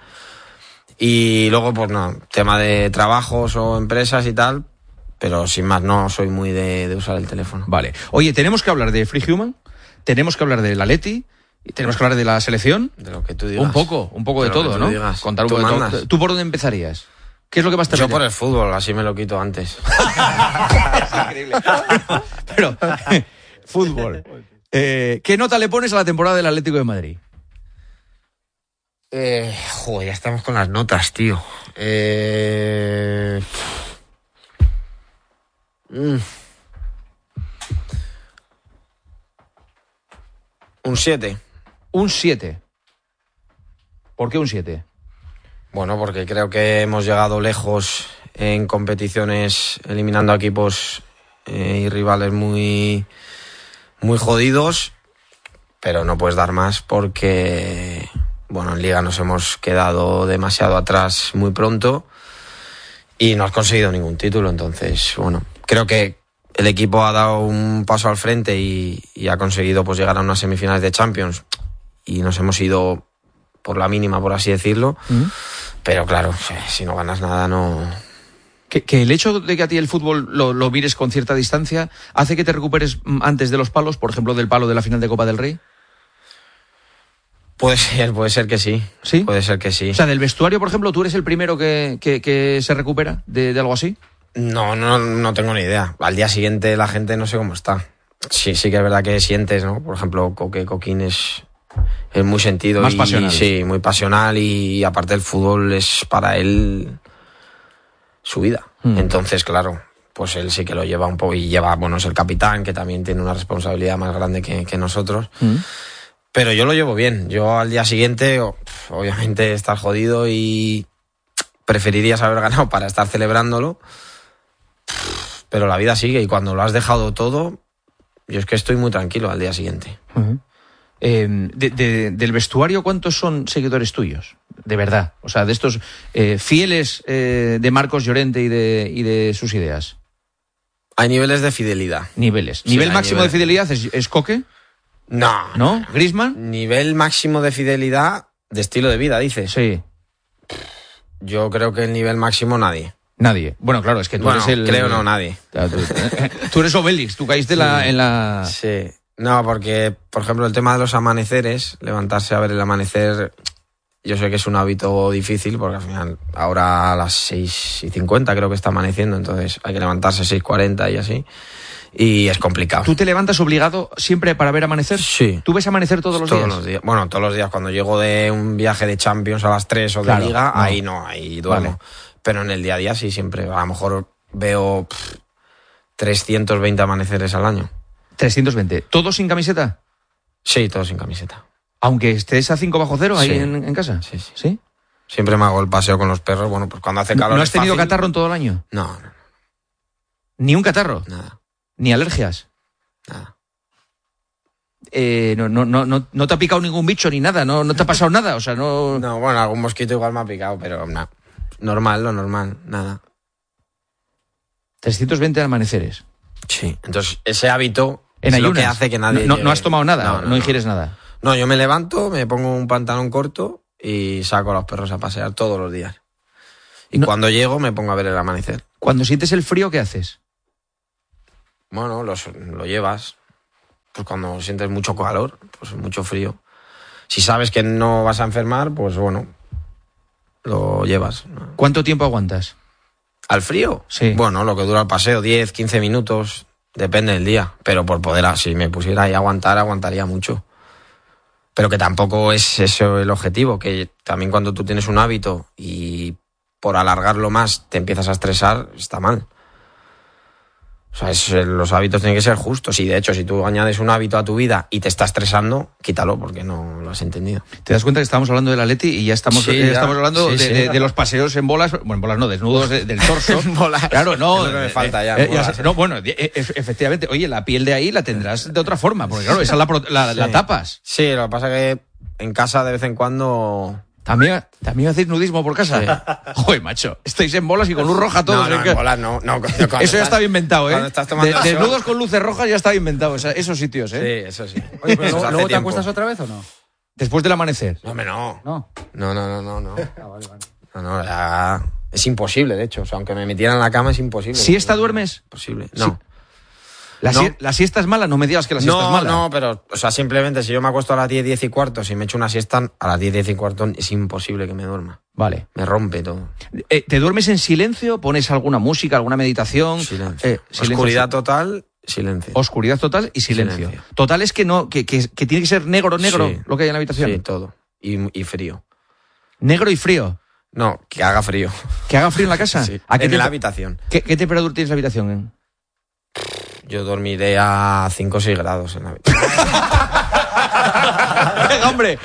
Y luego, pues no, tema de trabajos o empresas y tal, pero sin más, no soy muy de usar el teléfono. Vale. Oye, tenemos que hablar de Free Human, tenemos que hablar del Atleti, y tenemos que hablar de la selección. De lo que tú digas. Un poco de todo, ¿no? Digas. Contar un poco de todo. ¿Tú por dónde empezarías? ¿Qué es lo que más te Yo por el fútbol, así me lo quito antes. Es increíble. Pero, fútbol. ¿Qué nota le pones a la temporada del Atlético de Madrid? Ya estamos con las notas, tío. Un 7. Un 7. ¿Por qué un 7? Bueno, porque creo que hemos llegado lejos en competiciones eliminando a equipos y rivales muy jodidos, pero no puedes dar más porque, bueno, en Liga nos hemos quedado demasiado atrás muy pronto y no has conseguido ningún título. Entonces, bueno, creo que el equipo ha dado un paso al frente y ha conseguido pues llegar a unas semifinales de Champions y nos hemos ido por la mínima, por así decirlo. Pero claro, si no ganas nada, no... Que el hecho de que a ti el fútbol lo mires con cierta distancia hace que te recuperes antes de los palos, por ejemplo, del palo de la final de Copa del Rey. Puede ser que sí. ¿Sí? Puede ser que sí. O sea, del vestuario, por ejemplo, ¿tú eres el primero que se recupera de algo así? No tengo ni idea. Al día siguiente la gente no sé cómo está. Sí que es verdad que sientes, ¿no? Por ejemplo, Coquín es muy sentido. Más pasional. Sí, muy pasional y aparte el fútbol es para él su vida. Entonces, claro, pues él sí que lo lleva un poco y es el capitán, que también tiene una responsabilidad más grande que nosotros. Pero yo lo llevo bien. Yo al día siguiente, obviamente, estar jodido y preferirías haber ganado para estar celebrándolo. Pero la vida sigue y cuando lo has dejado todo, yo es que estoy muy tranquilo al día siguiente. Del vestuario, ¿cuántos son seguidores tuyos? De verdad. O sea, de estos fieles de Marcos Llorente y de sus ideas. Hay niveles de fidelidad. Niveles. Sí, ¿nivel máximo de fidelidad es Coque? ¿No? ¿Griezmann? Nivel máximo de fidelidad de estilo de vida, dices. Sí. Yo creo que el nivel máximo nadie. Nadie. Bueno, claro, es que tú eres el... Creo no, nadie. Tú eres Obélix, tú caíste en la... Sí. No, porque, por ejemplo, el tema de los amaneceres, levantarse a ver el amanecer, yo sé que es un hábito difícil, porque al final, ahora a las 6:50 creo que está amaneciendo, entonces hay que levantarse 6:40 y así, y es complicado. ¿Tú te levantas obligado siempre para ver amanecer? Sí. ¿Tú ves amanecer todos los días? Todos los días. Bueno, todos los días. Cuando llego de un viaje de Champions a las 3 o de Liga, ahí duermo. Vale. Pero en el día a día sí, siempre. A lo mejor veo 320 amaneceres al año. 320. ¿Todos sin camiseta? Sí, todos sin camiseta. Aunque estés a 5 bajo cero ahí en casa. Sí. Siempre me hago el paseo con los perros. Bueno, pues cuando hace calor. ¿No has tenido catarro en todo el año? No. ¿Ni un catarro? Nada. ¿Ni alergias? Nada. No te ha picado ningún bicho ni nada, no te ha pasado nada, o sea, no... No, bueno, algún mosquito igual me ha picado, pero no. Normal, lo normal, nada. 320 amaneceres. Sí, entonces ese hábito en es ayunas. Lo que hace que nadie... No has tomado nada, no ingieres nada. No, yo me levanto, me pongo un pantalón corto y saco a los perros a pasear todos los días. Y cuando llego me pongo a ver el amanecer. Cuando sientes el frío, ¿qué haces? Bueno, lo llevas. Pues cuando sientes mucho calor, pues mucho frío. Si sabes que no vas a enfermar, pues bueno, lo llevas. ¿Cuánto tiempo aguantas? ¿Al frío? Sí. Bueno, lo que dura el paseo, 10, 15 minutos, depende del día. Pero por poder, si me pusiera ahí a aguantar, aguantaría mucho. Pero que tampoco es eso el objetivo, que también cuando tú tienes un hábito y por alargarlo más te empiezas a estresar, está mal. O sea, los hábitos tienen que ser justos. Y de hecho, si tú añades un hábito a tu vida y te está estresando, quítalo porque no lo has entendido. ¿Te das cuenta que estamos hablando del Atleti y ya estamos hablando de los paseos en bolas? Bueno, en bolas no, desnudos del torso. Bolas. Claro, no. Es lo que me falta ya. No, bueno, efectivamente. Oye, la piel de ahí la tendrás de otra forma, porque claro, esa la tapas. Sí, lo que pasa es que en casa de vez en cuando... ¿También hacéis nudismo por casa? Sí. Joder, macho, estáis en bolas y con luz roja todos. No, en bolas no. Eso ya está bien inventado, ¿eh? Desnudos con luces rojas ya está bien inventado, esos sitios, ¿eh? Sí, eso sí. Oye, pero ¿luego te acuestas otra vez o no? Después del amanecer. No, hombre, no. No. No. Vale. No, ya... Es imposible, de hecho. O sea, aunque me metieran en la cama es imposible. ¿Siesta duermes? Imposible. No. ¿La siesta es mala? No me digas que la siesta es mala. No, pero, o sea, simplemente si yo me acuesto a las 10, 10 y cuarto, si me echo una siesta a las 10, 10 y cuarto, es imposible que me duerma. Vale. Me rompe todo. ¿Te duermes en silencio? ¿Pones alguna música, alguna meditación? Silencio. Oscuridad total, silencio. Oscuridad total y silencio. Total es que tiene que ser negro sí. Lo que hay en la habitación. Sí, todo. Y frío. ¿Negro y frío? No, que haga frío. ¿Que haga frío en la casa? Sí, en la habitación. ¿Qué temperatura tienes la habitación? Yo dormiré a 5 o 6 grados en la habitación. ¡Venga, hombre!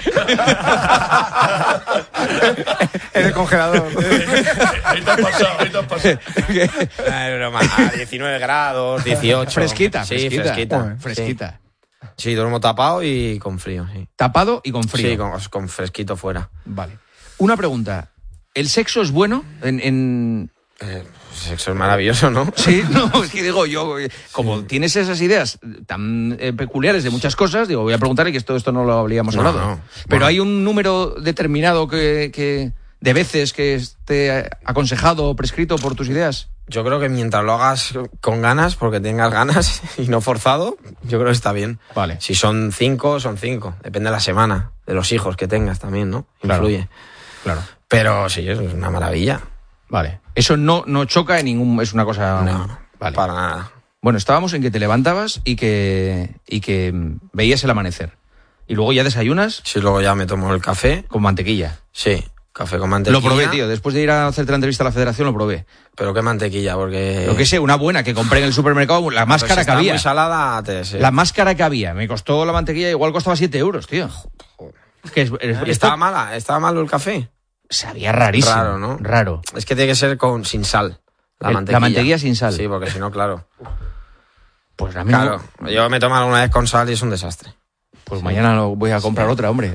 En el congelador. Ahí te has pasado. A 19 grados, 18. Fresquita. Sí, fresquita. Sí, duermo tapado y con frío, sí. ¿Tapado y con frío? Sí, con fresquito fuera. Vale. Una pregunta. ¿El sexo es bueno sexo es maravilloso, ¿no? Sí, no, es que digo, yo, como tienes esas ideas tan peculiares de muchas cosas, digo, voy a preguntarle que esto no lo habríamos hablado. No. Pero hay un número determinado que de veces que esté aconsejado o prescrito por tus ideas. Yo creo que mientras lo hagas con ganas, porque tengas ganas y no forzado, yo creo que está bien. Vale. Si son 5, son 5. Depende de la semana, de los hijos que tengas también, ¿no? Influye. Claro. Pero sí, es una maravilla. Vale. Eso no choca en ningún... Es una cosa... No, vale. Para nada. Bueno, estábamos en que te levantabas y que veías el amanecer. Y luego ya desayunas... Sí, luego ya me tomo el café. Con mantequilla. Sí, café con mantequilla. Lo probé, tío. Después de ir a hacerte la entrevista a la Federación, lo probé. ¿Pero qué mantequilla? Porque... Lo que sé, una buena que compré en el supermercado, la más cara que había. Muy salada, La más cara que había. Me costó la mantequilla, igual costaba 7 euros, tío. ¿Y estaba mala? ¿Estaba malo el café? Sabía rarísimo. Raro, ¿no? Raro. Es que tiene que ser sin sal. La mantequilla sin sal. Sí, porque si no, claro. Pues a mí claro, yo me tomo alguna vez con sal y es un desastre. Pues mañana voy a comprar otra, hombre.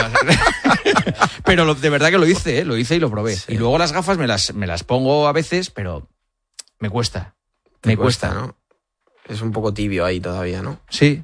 Pero de verdad que lo hice y lo probé. Sí. Y luego las gafas me las pongo a veces, pero me cuesta. Me cuesta, ¿no? Es un poco tibio ahí todavía, ¿no? Sí.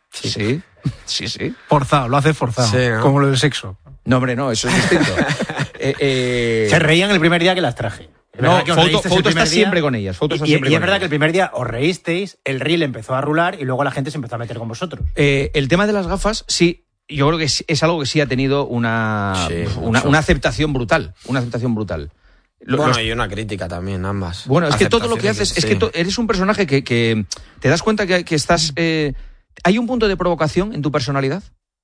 Forzado, lo hace forzado. Sí, ¿no? Como lo del sexo. No, hombre, no, eso es distinto. Se reían el primer día que las traje. No, Foto está siempre con ellas. Y es verdad que el primer día os reísteis, el reel empezó a rular y luego la gente se empezó a meter con vosotros. El tema de las gafas, sí, yo creo que es algo que sí ha tenido una aceptación brutal. Una aceptación brutal. Y una crítica también, ambas. Bueno, es que todo lo que haces, es que eres un personaje que te das cuenta que estás... ¿Hay un punto de provocación en tu personalidad?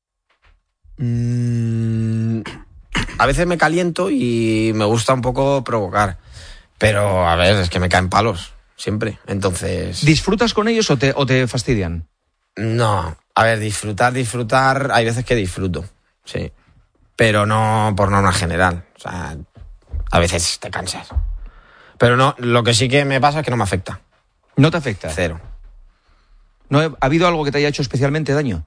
A veces me caliento y me gusta un poco provocar. Pero, a ver, es que me caen palos, siempre. Entonces... ¿Disfrutas con ellos o te fastidian? No, a ver, disfrutar, hay veces que disfruto, sí. Pero no por norma general. O sea, a veces te cansas. Pero no, lo que sí que me pasa es que no me afecta. ¿No te afecta? Cero. ¿No ha habido algo que te haya hecho especialmente daño?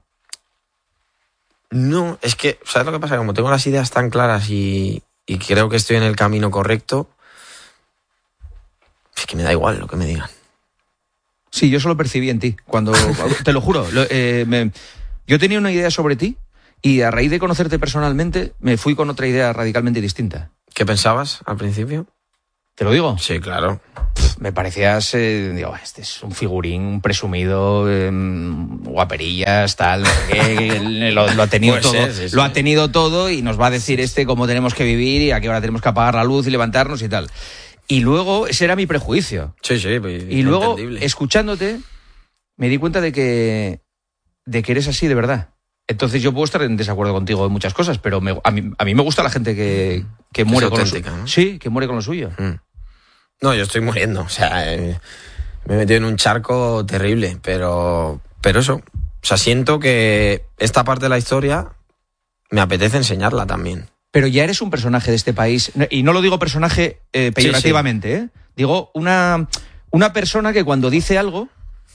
No, es que, ¿sabes lo que pasa? Como tengo las ideas tan claras y creo que estoy en el camino correcto, es que me da igual lo que me digan. Sí, yo eso lo percibí en ti. Cuando te lo juro, yo tenía una idea sobre ti y a raíz de conocerte personalmente me fui con otra idea radicalmente distinta. ¿Qué pensabas al principio? ¿Te lo digo? Sí, claro. Me parecías, digo, este es un figurín, un presumido, guaperillas, tal, lo ha tenido todo, sí. Lo ha tenido todo y nos va a decir cómo tenemos que vivir y a qué hora tenemos que apagar la luz y levantarnos y tal. Y luego, ese era mi prejuicio. Sí, y luego, escuchándote, me di cuenta de que eres así de verdad. Entonces yo puedo estar en desacuerdo contigo en muchas cosas, pero a mí me gusta la gente que muere con lo suyo. ¿No? Sí, que muere con lo suyo. No, yo estoy muriendo, o sea, me he metido en un charco terrible, pero eso, o sea, siento que esta parte de la historia me apetece enseñarla también. Pero ya eres un personaje de este país, y no lo digo personaje peyorativamente, sí. Digo una persona que cuando dice algo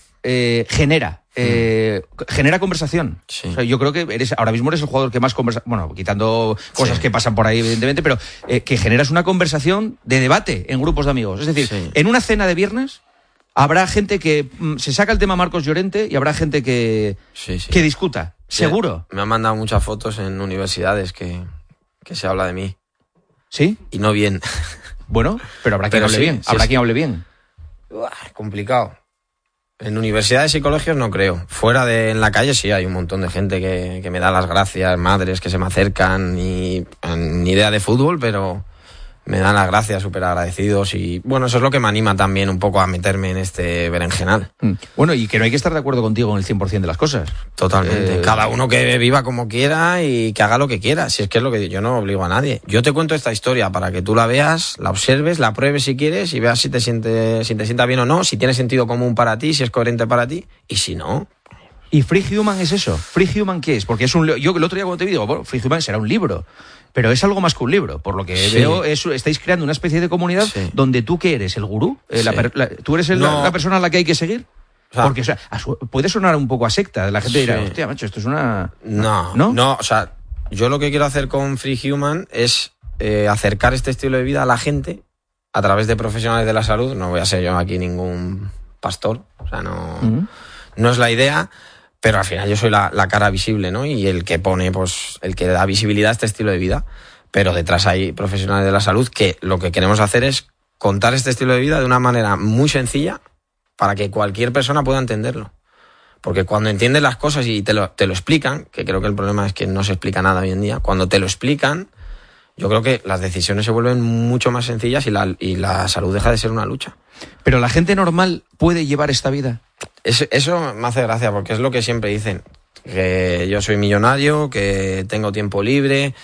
genera conversación. Sí. O sea, yo creo que ahora mismo eres el jugador que más conversa, bueno, quitando cosas que pasan por ahí evidentemente, pero que generas una conversación de debate en grupos de amigos. Es decir, en una cena de viernes habrá gente que se saca el tema Marcos Llorente y habrá gente que discuta, seguro. Me han mandado muchas fotos en universidades que se habla de mí. ¿Sí? Y no bien. Bueno, pero habrá quien hable bien. Habrá quien hable bien. Complicado. En universidades y colegios no creo. Fuera en la calle sí hay un montón de gente que me da las gracias, madres que se me acercan y ni idea de fútbol, pero me dan las gracias, súper agradecidos y bueno, eso es lo que me anima también un poco a meterme en este berenjenal. Bueno, y que no hay que estar de acuerdo contigo en el 100% de las cosas. Totalmente. Cada uno que viva como quiera y que haga lo que quiera. Si es que es lo que yo no obligo a nadie. Yo te cuento esta historia para que tú la veas, la observes, la pruebes si quieres y veas si te sienta bien o no, si tiene sentido común para ti, si es coherente para ti y si no. ¿Y Free Human es eso? ¿Free Human qué es? Porque yo el otro día cuando te digo, bueno, Free Human será un libro. Pero es algo más que un libro. Por lo que veo, estáis creando una especie de comunidad donde tú, ¿qué eres? ¿El gurú? ¿Tú eres la persona a la que hay que seguir? O sea, porque puede sonar un poco a secta. La gente dirá, hostia, macho, esto es una... No, o sea, yo lo que quiero hacer con Free Human es acercar este estilo de vida a la gente a través de profesionales de la salud. No voy a ser yo aquí ningún pastor. O sea, no es la idea... Pero al final yo soy la cara visible, ¿no? Y el que pone, pues, el que da visibilidad a este estilo de vida. Pero detrás hay profesionales de la salud que lo que queremos hacer es contar este estilo de vida de una manera muy sencilla para que cualquier persona pueda entenderlo. Porque cuando entiendes las cosas y te lo explican, que creo que el problema es que no se explica nada hoy en día, cuando te lo explican, yo creo que las decisiones se vuelven mucho más sencillas y la salud deja de ser una lucha. Pero la gente normal puede llevar esta vida. Eso me hace gracia porque es lo que siempre dicen, que yo soy millonario, que tengo tiempo libre.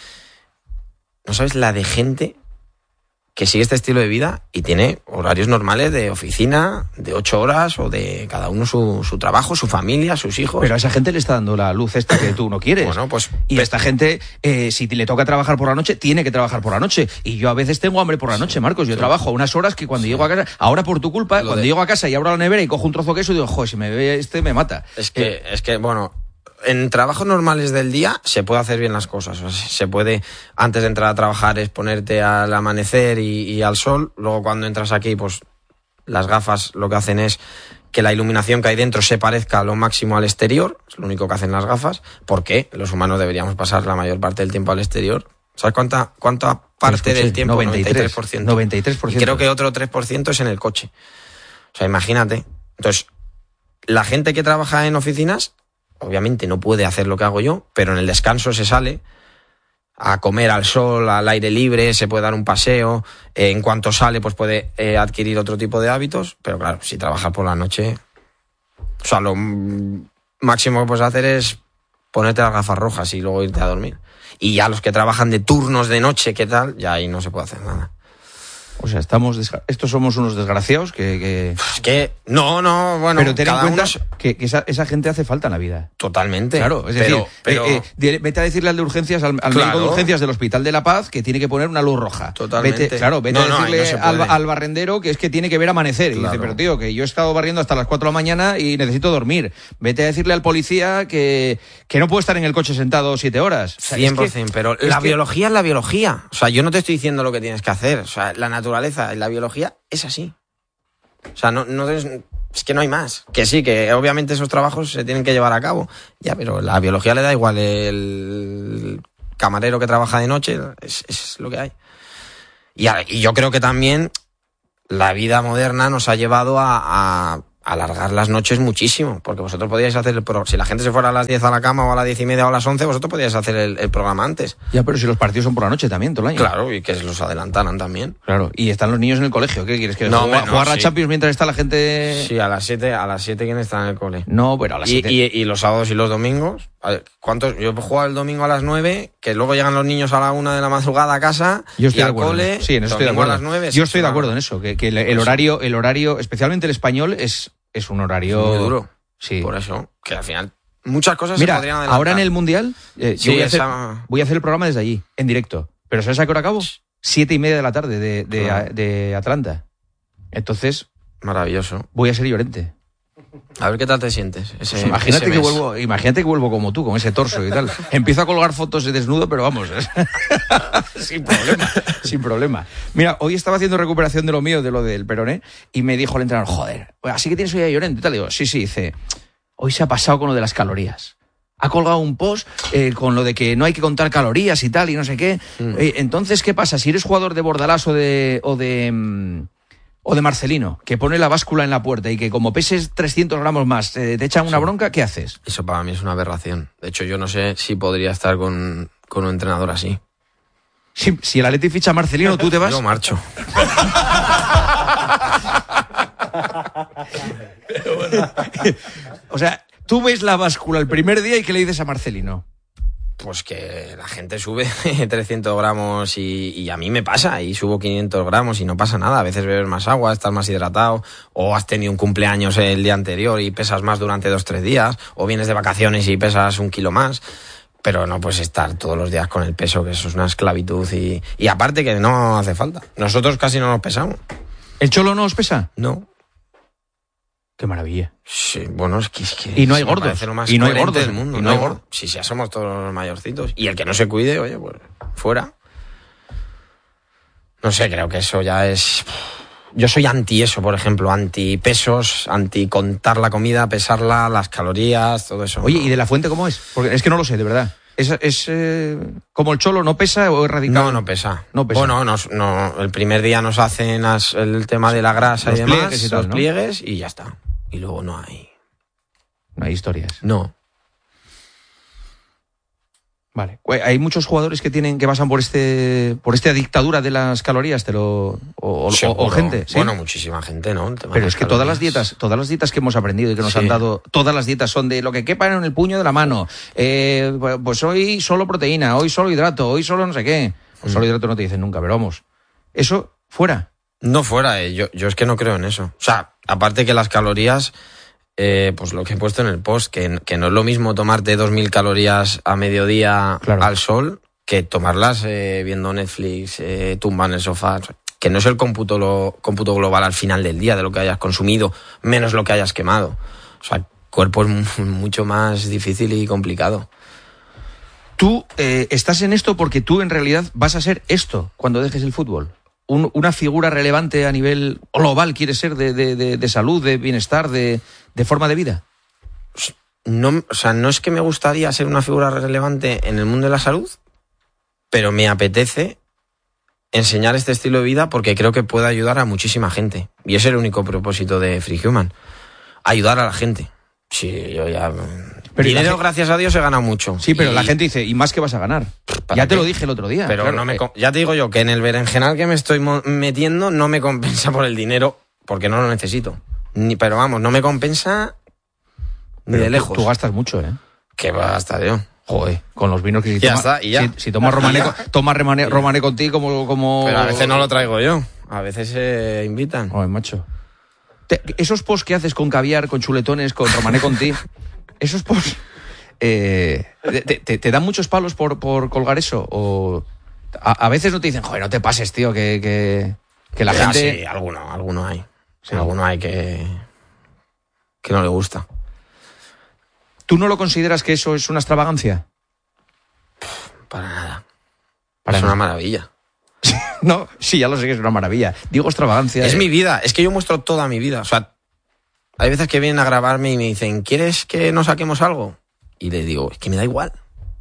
¿No sabes la de gente que sigue este estilo de vida y tiene horarios normales de oficina, de 8 horas o de cada uno su trabajo, su familia, sus hijos? Pero a esa gente le está dando la luz esta que tú no quieres. Bueno, pues... Y a esta gente, si le toca trabajar por la noche, tiene que trabajar por la noche. Y yo a veces tengo hambre por la noche, Marcos. Yo trabajo a unas horas que cuando llego a casa... Ahora por tu culpa, cuando llego a casa y abro la nevera y cojo un trozo de queso, digo, joder, si me ve me mata. Es que, bueno... En trabajos normales del día se puede hacer bien las cosas. O sea, se puede, antes de entrar a trabajar, exponerte al amanecer y al sol. Luego cuando entras aquí, pues las gafas lo que hacen es que la iluminación que hay dentro se parezca a lo máximo al exterior. Es lo único que hacen las gafas. Porque los humanos deberíamos pasar la mayor parte del tiempo al exterior. ¿Sabes cuánta parte del tiempo? 93%. 93%. Y creo que otro 3% es en el coche. O sea, imagínate. Entonces, la gente que trabaja en oficinas... Obviamente no puede hacer lo que hago yo, pero en el descanso se sale a comer al sol, al aire libre, se puede dar un paseo. En cuanto sale, pues puede adquirir otro tipo de hábitos. Pero claro, si trabajas por la noche, o sea, lo máximo que puedes hacer es ponerte las gafas rojas y luego irte a dormir. Y ya los que trabajan de turnos de noche, ¿qué tal? Ya ahí no se puede hacer nada. O sea, estos somos unos desgraciados que... Es que, no, bueno... Pero ten en cuenta que esa gente hace falta en la vida. Totalmente. Claro, es decir, vete a decirle al de urgencias, al médico de urgencias del Hospital de la Paz que tiene que poner una luz roja. Totalmente. Vete a decirle al barrendero que es que tiene que ver amanecer. Y dice, pero tío, que yo he estado barriendo hasta las 4 de la mañana y necesito dormir. Vete a decirle al policía que no puede estar en el coche sentado 7 horas. O sea, 100%, pero la biología es la biología. O sea, yo no te estoy diciendo lo que tienes que hacer. O sea, la naturaleza y la biología es así. O sea, es que no hay más. Que sí, que obviamente esos trabajos se tienen que llevar a cabo. Ya, pero la biología le da igual. El camarero que trabaja de noche es lo que hay. Y yo creo que también la vida moderna nos ha llevado a alargar las noches muchísimo, porque vosotros podíais hacer si la gente se fuera a las 10 a la cama o a las 10:30 o a las 11, vosotros podíais hacer el programa antes. Ya, pero si los partidos son por la noche también, todo el año. Claro, y que los adelantaran también. Claro, y están los niños en el colegio, ¿qué quieres? ¿Que jugar la Champions mientras está la gente...? Sí, a las 7 ¿quién está en el cole? No, pero a las 7... Y los sábados y los domingos, ¿cuántos? Yo he jugado el domingo a las 9, que luego llegan los niños a la 1 de la madrugada a casa, yo estoy y al cole, sí, en eso estoy de acuerdo. A las 9, yo estoy de acuerdo en eso, que el horario, especialmente el español, es un horario... muy duro. Sí. Por eso, que al final muchas cosas Mira, se podrían adelantar. Ahora en el Mundial, yo voy a hacer el programa desde allí, en directo. Pero ¿sabes a qué hora acabo? 7:30 de la tarde de Atlanta. Entonces... Maravilloso. Voy a ser Llorente. A ver qué tal te sientes. Imagínate que vuelvo como tú, con ese torso y tal. Empiezo a colgar fotos de desnudo, pero vamos, sin problema. Mira, hoy estaba haciendo recuperación de lo mío, de lo del peroné, y me dijo el entrenador, joder, así que tienes hoy a Llorente y tal. Digo, sí, dice, hoy se ha pasado con lo de las calorías. Ha colgado un post con lo de que no hay que contar calorías y tal, y no sé qué. Entonces, ¿qué pasa? Si eres jugador de Bordalás o de Marcelino, que pone la báscula en la puerta y que como peses 300 gramos más te echan una bronca, ¿qué haces? Eso para mí es una aberración. De hecho, yo no sé si podría estar con un entrenador así. Si el Atleti ficha a Marcelino, ¿tú te vas? Yo marcho. Pero bueno. O sea, tú ves la báscula el primer día y ¿qué le dices a Marcelino? Pues que la gente sube 300 gramos y a mí me pasa, y subo 500 gramos y no pasa nada. A veces bebes más agua, estás más hidratado, o has tenido un cumpleaños el día anterior y pesas más durante 2-3 días, o vienes de vacaciones y pesas 1 kilo más. Pero no puedes estar todos los días con el peso, que eso es una esclavitud y aparte que no hace falta. Nosotros casi no nos pesamos. ¿El Cholo no os pesa? No. Qué maravilla. Sí, bueno, es que y no hay gordos. Y no hay gordos del mundo. No hay gordos. Sí, ya somos todos los mayorcitos. Y el que no se cuide, oye, pues fuera. No sé, creo que eso ya es... Yo soy anti eso, por ejemplo, anti pesos, anti contar la comida, pesarla, las calorías, todo eso. Oye, ¿y de la Fuente cómo es? Porque es que no lo sé, de verdad. ¿Es como el Cholo, no pesa o es radical? No pesa. No pesa. Bueno, no, el primer día nos hacen el tema de la grasa y demás, los pliegues y ya está. Y luego no hay historias. No. Vale. Hay muchos jugadores que pasan por esta dictadura de las calorías, o gente. ¿Sí? Bueno, muchísima gente, ¿no? Pero es que todas las dietas que hemos aprendido y que nos han dado, todas las dietas son de lo que quepa en el puño de la mano. Pues hoy solo proteína, hoy solo hidrato, hoy solo no sé qué. Solo hidrato no te dicen nunca, pero vamos. Eso fuera. No fuera, yo es que no creo en eso. O sea, aparte que las calorías, pues lo que he puesto en el post, que no es lo mismo tomarte 2.000 calorías a mediodía al sol que tomarlas viendo Netflix, tumba en el sofá. Que no es el cómputo global al final del día de lo que hayas consumido, menos lo que hayas quemado. O sea, el cuerpo es mucho más difícil y complicado. Tú estás en esto porque tú en realidad vas a ser esto cuando dejes el fútbol. Una figura relevante a nivel global, ¿quieres ser de salud, de bienestar, de forma de vida? No, o sea, no es que me gustaría ser una figura relevante en el mundo de la salud, pero me apetece enseñar este estilo de vida porque creo que puede ayudar a muchísima gente. Y ese es el único propósito de Free Human, ayudar a la gente. Sí, yo ya... Pero dinero, gracias a Dios, he ganado mucho. Sí, pero la gente dice, ¿y más que vas a ganar? Ya te lo dije el otro día. Pero claro, ya te digo yo que en el berenjenal que me estoy metiendo no me compensa por el dinero, porque no lo necesito. Pero vamos, no me compensa ni de lejos. Tú gastas mucho, ¿eh? ¿Qué va a gastar yo? Joder, con los vinos que ya está, y ya. Si tomas romané contigo como... Pero a veces no lo traigo yo. A veces se invitan. Ay, macho. Esos posts que haces con caviar, con chuletones, con Romané Conti, esos posts, ¿te dan muchos palos por colgar eso? ¿O a veces no te dicen, joder, no te pases, tío, que la gente... Sí, alguno hay. Sí. Alguno hay que no le gusta. ¿Tú no lo consideras que eso es una extravagancia? Para nada. Es una maravilla. No, sí, ya lo sé que es una maravilla. Digo extravagancia. Es mi vida, es que yo muestro toda mi vida. O sea, hay veces que vienen a grabarme y me dicen, ¿quieres que nos saquemos algo? Y les digo, es que me da igual.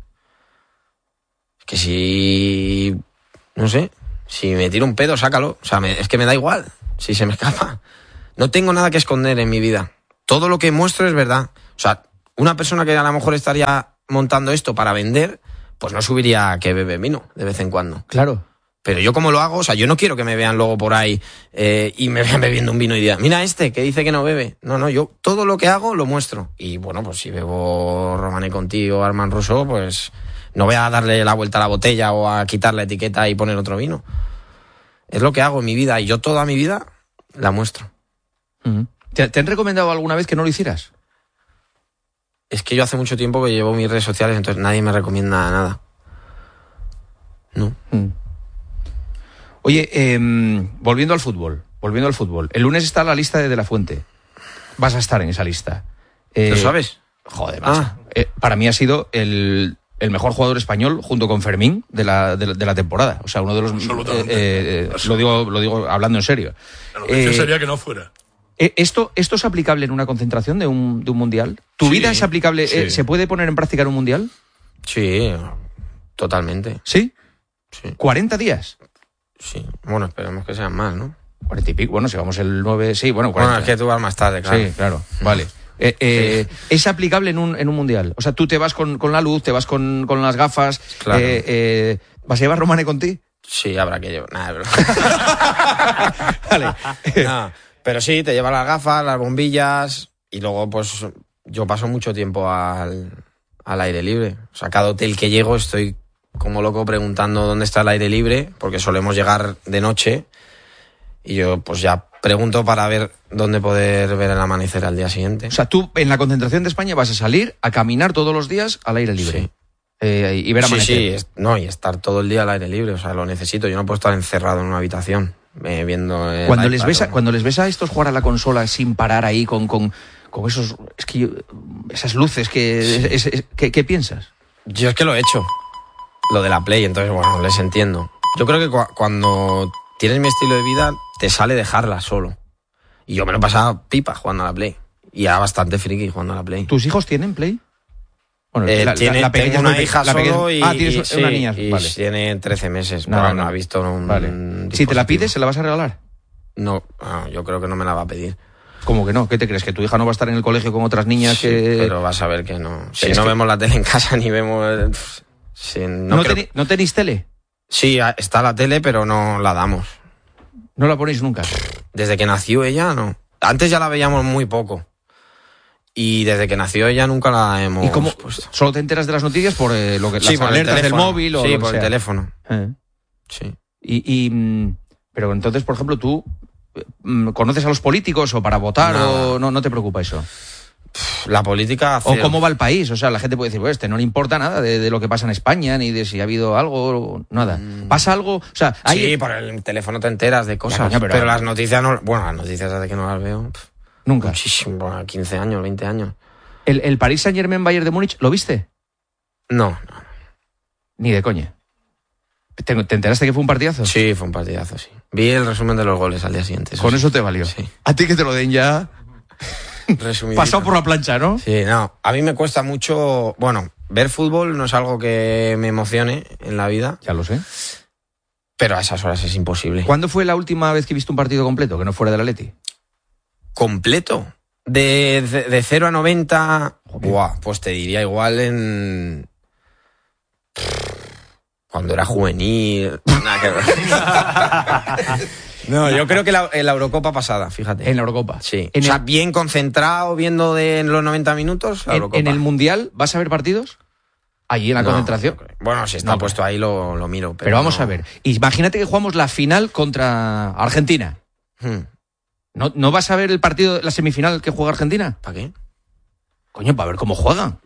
Es que si... no sé, si me tiro un pedo, sácalo. O sea, es que me da igual si se me escapa. No tengo nada que esconder en mi vida. Todo lo que muestro es verdad. O sea, una persona que a lo mejor estaría montando esto para vender, pues no subiría que bebe vino de vez en cuando. Claro. Pero yo como lo hago, o sea, yo no quiero que me vean luego por ahí y me vean bebiendo un vino y digan, mira que dice que no bebe. No, yo todo lo que hago lo muestro. Y bueno, pues si bebo Romané Conti o Armand Rousseau, pues no voy a darle la vuelta a la botella o a quitar la etiqueta y poner otro vino. Es lo que hago en mi vida y yo toda mi vida la muestro. ¿Te han recomendado alguna vez que no lo hicieras? Es que yo hace mucho tiempo que llevo mis redes sociales, entonces nadie me recomienda nada. No. Oye, volviendo al fútbol. El lunes está la lista de la Fuente. Vas a estar en esa lista. ¿Lo sabes? Joder, macho. Para mí ha sido el mejor jugador español junto con Fermín de la temporada. O sea, uno de los... lo digo hablando en serio. La noticia sería que no fuera. ¿Esto es aplicable en una concentración de un mundial? ¿Tu vida es aplicable? Sí. ¿Se puede poner en práctica en un mundial? Sí, totalmente. ¿Sí? Sí. ¿40 días? Sí, bueno, esperemos que sean más, ¿no? 40 y pico, bueno, si vamos el 9, sí, bueno, 40. Bueno, es que tú vas más tarde, claro. Sí, claro, vale. Sí. ¿Es aplicable en un mundial? O sea, tú te vas con la luz, te vas con las gafas, claro. ¿Vas a llevar Romané Conti? Sí, habrá que llevar. Nada, Vale. No, pero sí, te llevas las gafas, las bombillas y luego, pues, yo paso mucho tiempo al aire libre. O sea, cada hotel que llego estoy como loco preguntando dónde está el aire libre, porque solemos llegar de noche y yo pues ya pregunto para ver dónde poder ver el amanecer al día siguiente. O sea, tú en la concentración de España vas a salir a caminar todos los días al aire libre. Sí. Y ver amanecer. Sí, y estar todo el día al aire libre, o sea, lo necesito. Yo no puedo estar encerrado en una habitación viendo el cuando iPad, les ves a estos jugar a la consola sin parar ahí con esos esas luces que sí. ¿Qué piensas? Yo es que lo he hecho. Lo de la Play, entonces, bueno, les entiendo. Yo creo que cuando tienes mi estilo de vida, te sale dejarla solo. Y yo me lo he pasado pipa jugando a la Play. Y era bastante friki jugando a la Play. ¿Tus hijos tienen Play? Bueno, tengo una hija solo y... tienes una niña, y vale. Tiene 13 meses, pero no ha visto un vale. Si te la pides, ¿se la vas a regalar? No, yo creo que no me la va a pedir. ¿Cómo que no? ¿Qué te crees? ¿Que tu hija no va a estar en el colegio con otras niñas sí, que...? pero vas a ver que no. Si no vemos la tele en casa ni vemos... Sí, ¿No tenéis tele? Sí, está la tele, pero no la damos. ¿No la ponéis nunca? Desde que nació ella, no. Antes ya la veíamos muy poco. Y desde que nació ella nunca la hemos ¿Y cómo puesto. ¿Solo te enteras de las noticias por lo que sí, las alertas del móvil o sí, lo que por sea? El teléfono. Sí. Pero entonces, por ejemplo, tú conoces a los políticos o para votar o no te preocupa eso. La política... O cómo va el país. O sea, la gente puede decir, pues no le importa nada de lo que pasa en España, ni de si ha habido algo, nada. ¿Pasa algo? O sea, sí, por el teléfono te enteras de cosas. Ya, coño, pero las noticias no... Bueno, las noticias desde que no las veo... Nunca. Muchísimo, bueno, 15 años, 20 años. ¿El Paris Saint-Germain Bayern de Múnich, lo viste? No. Ni de coña. ¿Te enteraste que fue un partidazo? Sí, fue un partidazo, sí. Vi el resumen de los goles al día siguiente. Con eso te valió. Sí. A ti que te lo den ya... Pasado por la plancha, ¿no? Sí, no. A mí me cuesta mucho... Bueno, ver fútbol no es algo que me emocione en la vida. Ya lo sé. Pero a esas horas es imposible. ¿Cuándo fue la última vez que viste un partido completo, que no fuera del Atleti? ¿Completo? De 0 a 90... Buah, pues te diría igual en... Cuando era juvenil... Nada que ver. No, yo creo que en la Eurocopa pasada, fíjate. En la Eurocopa. Sí. O sea, bien concentrado, viendo en los 90 minutos, la Eurocopa. ¿En el Mundial vas a ver partidos? Allí en la concentración. Bueno, si está puesto ahí lo miro. Pero vamos a ver. Imagínate que jugamos la final contra Argentina. ¿No vas a ver el partido, la semifinal que juega Argentina? ¿Para qué? Coño, para ver cómo juegan.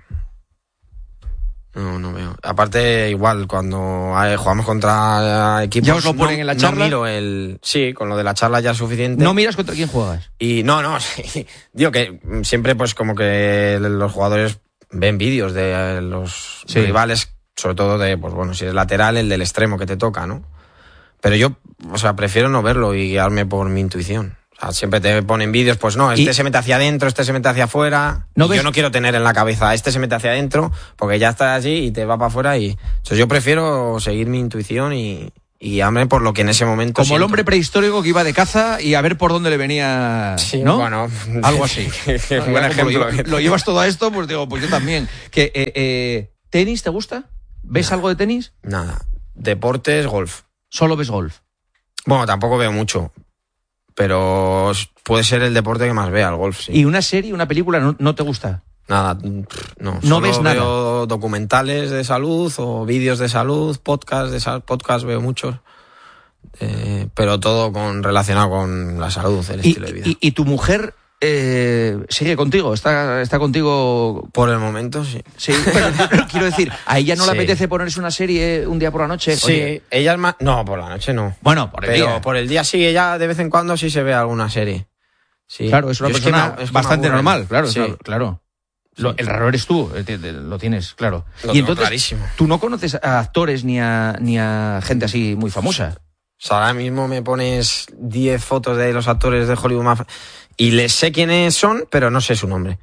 No veo. Aparte, igual, cuando jugamos contra equipos... ¿Ya os lo ponen en la charla? No miro Sí, con lo de la charla ya es suficiente. ¿No miras contra quién juegas? Y sí. Digo que siempre pues como que los jugadores ven vídeos de los rivales, sobre todo de, pues bueno, si eres lateral, el del extremo que te toca, ¿no? Pero yo, prefiero no verlo y guiarme por mi intuición. O sea, siempre te ponen vídeos, pues no, se mete hacia adentro, se mete hacia afuera. Yo no quiero tener en la cabeza, se mete hacia adentro, porque ya está allí y te va para afuera. Entonces yo prefiero seguir mi intuición y guiarme por lo que en ese momento... Como el hombre prehistórico que iba de caza y a ver por dónde le venía, sí, ¿no? Bueno, algo así. Buen ejemplo. Lo llevas todo a esto, pues digo, pues yo también. ¿Tenis te gusta? ¿Ves algo de tenis? Nada. Deportes, golf. ¿Solo ves golf? Bueno, tampoco veo mucho. Pero puede ser el deporte que más vea, el golf, sí. ¿Y una serie, una película no te gusta? Nada, no. ¿No ves nada? Veo documentales de salud o vídeos de salud, podcasts veo muchos. Pero todo relacionado con la salud, el estilo de vida. ¿Y tu mujer sigue contigo? ¿Está contigo? Por el momento, sí. Sí, pero quiero decir, ¿a ella no le apetece ponerse una serie un día por la noche? Sí, oye, ella es más... No, por la noche no. Bueno, por el día. Pero por el día sí, ella de vez en cuando sí se ve alguna serie. Sí. Claro, es una persona bastante normal, claro, sí. Claro. Sí. El raro eres tú, lo tienes, claro. Y entonces, clarísimo. ¿Tú no conoces a actores ni a gente así muy famosa? O sea, ahora mismo me pones 10 fotos de los actores de Hollywood más... Y les sé quiénes son, pero no sé su nombre.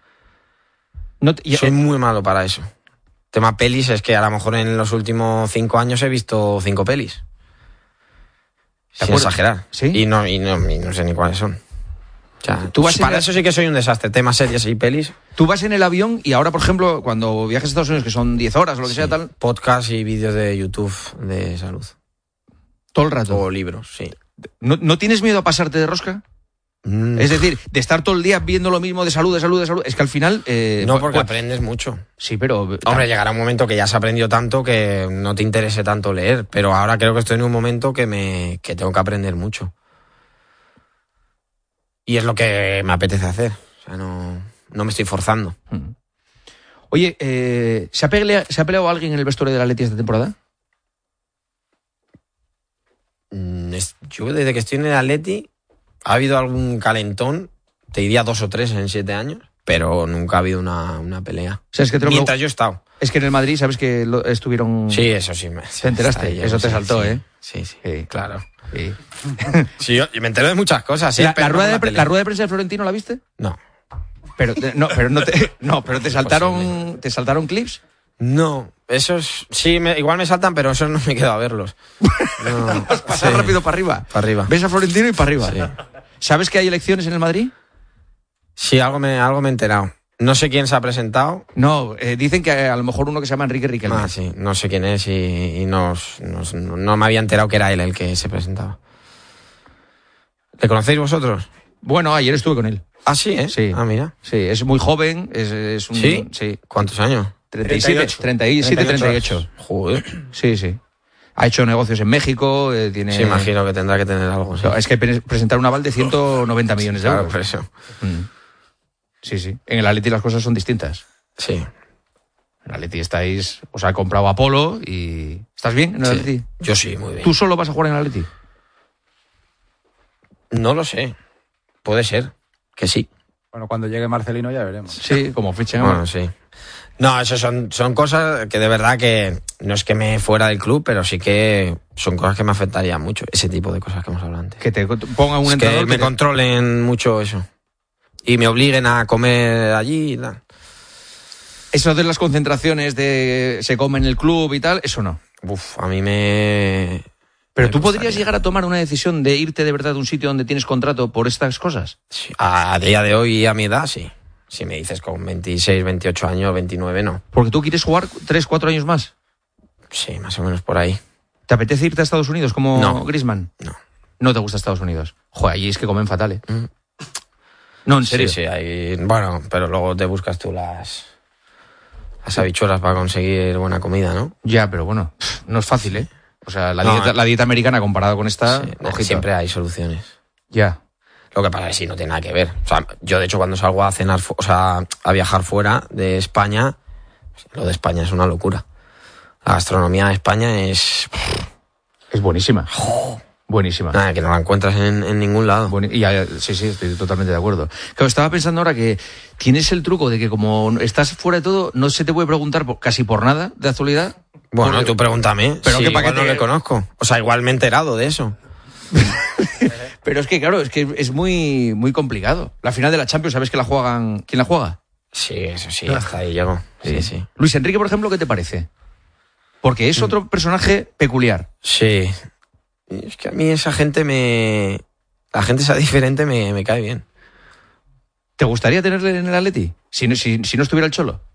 Soy muy malo para eso. Tema pelis es que a lo mejor en los últimos 5 años he visto 5 pelis. Sin exagerar. ¿Sí? Y no sé ni cuáles son. O sea, para eso sí que soy un desastre. Temas series y pelis. Tú vas en el avión y ahora, por ejemplo, cuando viajas a Estados Unidos, que son 10 horas o lo que sea tal... Podcast y vídeos de YouTube de salud. ¿Todo el rato? O libros, sí. ¿No tienes miedo a pasarte de rosca? Es decir, de estar todo el día viendo lo mismo de salud. Es que al final... no, porque aprendes mucho. Sí, pero... Hombre, llegará un momento que ya se aprendió tanto que no te interese tanto leer. Pero ahora creo que estoy en un momento que tengo que aprender mucho. Y es lo que me apetece hacer. O sea, no me estoy forzando. Oye, ¿se ha peleado alguien en el vestuario del Atleti esta temporada? Yo desde que estoy en el Atleti... Ha habido algún calentón, te diría 2 o 3 en 7 años, pero nunca ha habido una pelea. O sea, es que mientras yo he estado. Es que en el Madrid, ¿sabes que estuvieron...? Sí, eso sí. ¿Te enteraste? Eso te saltó, sí, ¿eh? Sí, claro. Sí, sí yo me entero de muchas cosas. Sí, ¿La rueda de prensa de Florentino la viste? No. Pero te saltaron clips. No, esos sí, igual me saltan, pero esos no me quedo a verlos. No, pasar rápido para arriba. Para arriba. Ves a Florentino y para arriba. Sí. ¿Sabes que hay elecciones en el Madrid? Sí, algo me he enterado. No sé quién se ha presentado. No, dicen que a lo mejor uno que se llama Enrique Riquelme. Ah, sí, no sé quién es y no me había enterado que era él el que se presentaba. ¿Le conocéis vosotros? Bueno, ayer estuve con él. Ah, sí, ¿eh? Sí. Ah, mira. Sí, es muy joven, es un... ¿Sí? Sí. ¿Cuántos años? 37-38. Joder. Sí. Ha hecho negocios en México, tiene... Sí, imagino que tendrá que tener algo. Sí. Es que presentar un aval de 190 millones de euros. Claro, por eso. Sí. En el Atleti las cosas son distintas. Sí. En el Atleti os ha comprado Apolo y... ¿Estás bien en el Atleti? Yo sí, muy bien. ¿Tú solo vas a jugar en el Atleti? No lo sé. Puede ser que sí. Bueno, cuando llegue Marcelino ya veremos. Sí, como fichen. Bueno, sí. No, eso son cosas que de verdad que no es que me fuera del club, pero sí que son cosas que me afectarían mucho. Ese tipo de cosas que hemos hablado antes. Que te pongan un entrenador que me controlen mucho eso. Y me obliguen a comer allí y tal. Eso de las concentraciones de se come en el club y tal, eso no. A mí me... Pero tú podrías llegar a tomar una decisión de irte de verdad de un sitio donde tienes contrato por estas cosas. Sí, a día de hoy y a mi edad, sí. Si me dices con 26, 28 años, 29, no. ¿Porque tú quieres jugar 3, 4 años más? Sí, más o menos por ahí. ¿Te apetece irte a Estados Unidos como Griezmann? No. ¿No te gusta Estados Unidos? Joder, allí es que comen fatal, ¿eh? No, en serio. Sí, ahí... Bueno, pero luego te buscas tú las las habichuelas para conseguir buena comida, ¿no? Ya, pero bueno, no es fácil, ¿eh? O sea, la dieta americana comparada con esta... Sí, siempre hay soluciones. Ya. Lo que pasa es que sí, no tiene nada que ver. O sea, yo de hecho cuando salgo a cenar, o sea, a viajar fuera de España, lo de España es una locura. La gastronomía de España es buenísima. Buenísima. Nada, que no la encuentras en ningún lado. Sí, estoy totalmente de acuerdo. Claro, estaba pensando ahora que tienes el truco de que como estás fuera de todo, no se te puede preguntar casi por nada de actualidad. Bueno, tú pregúntame. Pero sí, que para qué no le conozco. O sea, igual me he enterado de eso. Pero es que, claro, es muy, muy complicado. La final de la Champions, ¿sabes que la juegan? ¿Quién la juega? Sí, eso sí, hasta ahí llego. Sí. Luis Enrique, por ejemplo, ¿qué te parece? Porque es otro personaje peculiar. Sí. Es que a mí esa gente la gente esa diferente me cae bien. ¿Te gustaría tenerle en el Atleti? Si no estuviera el Cholo.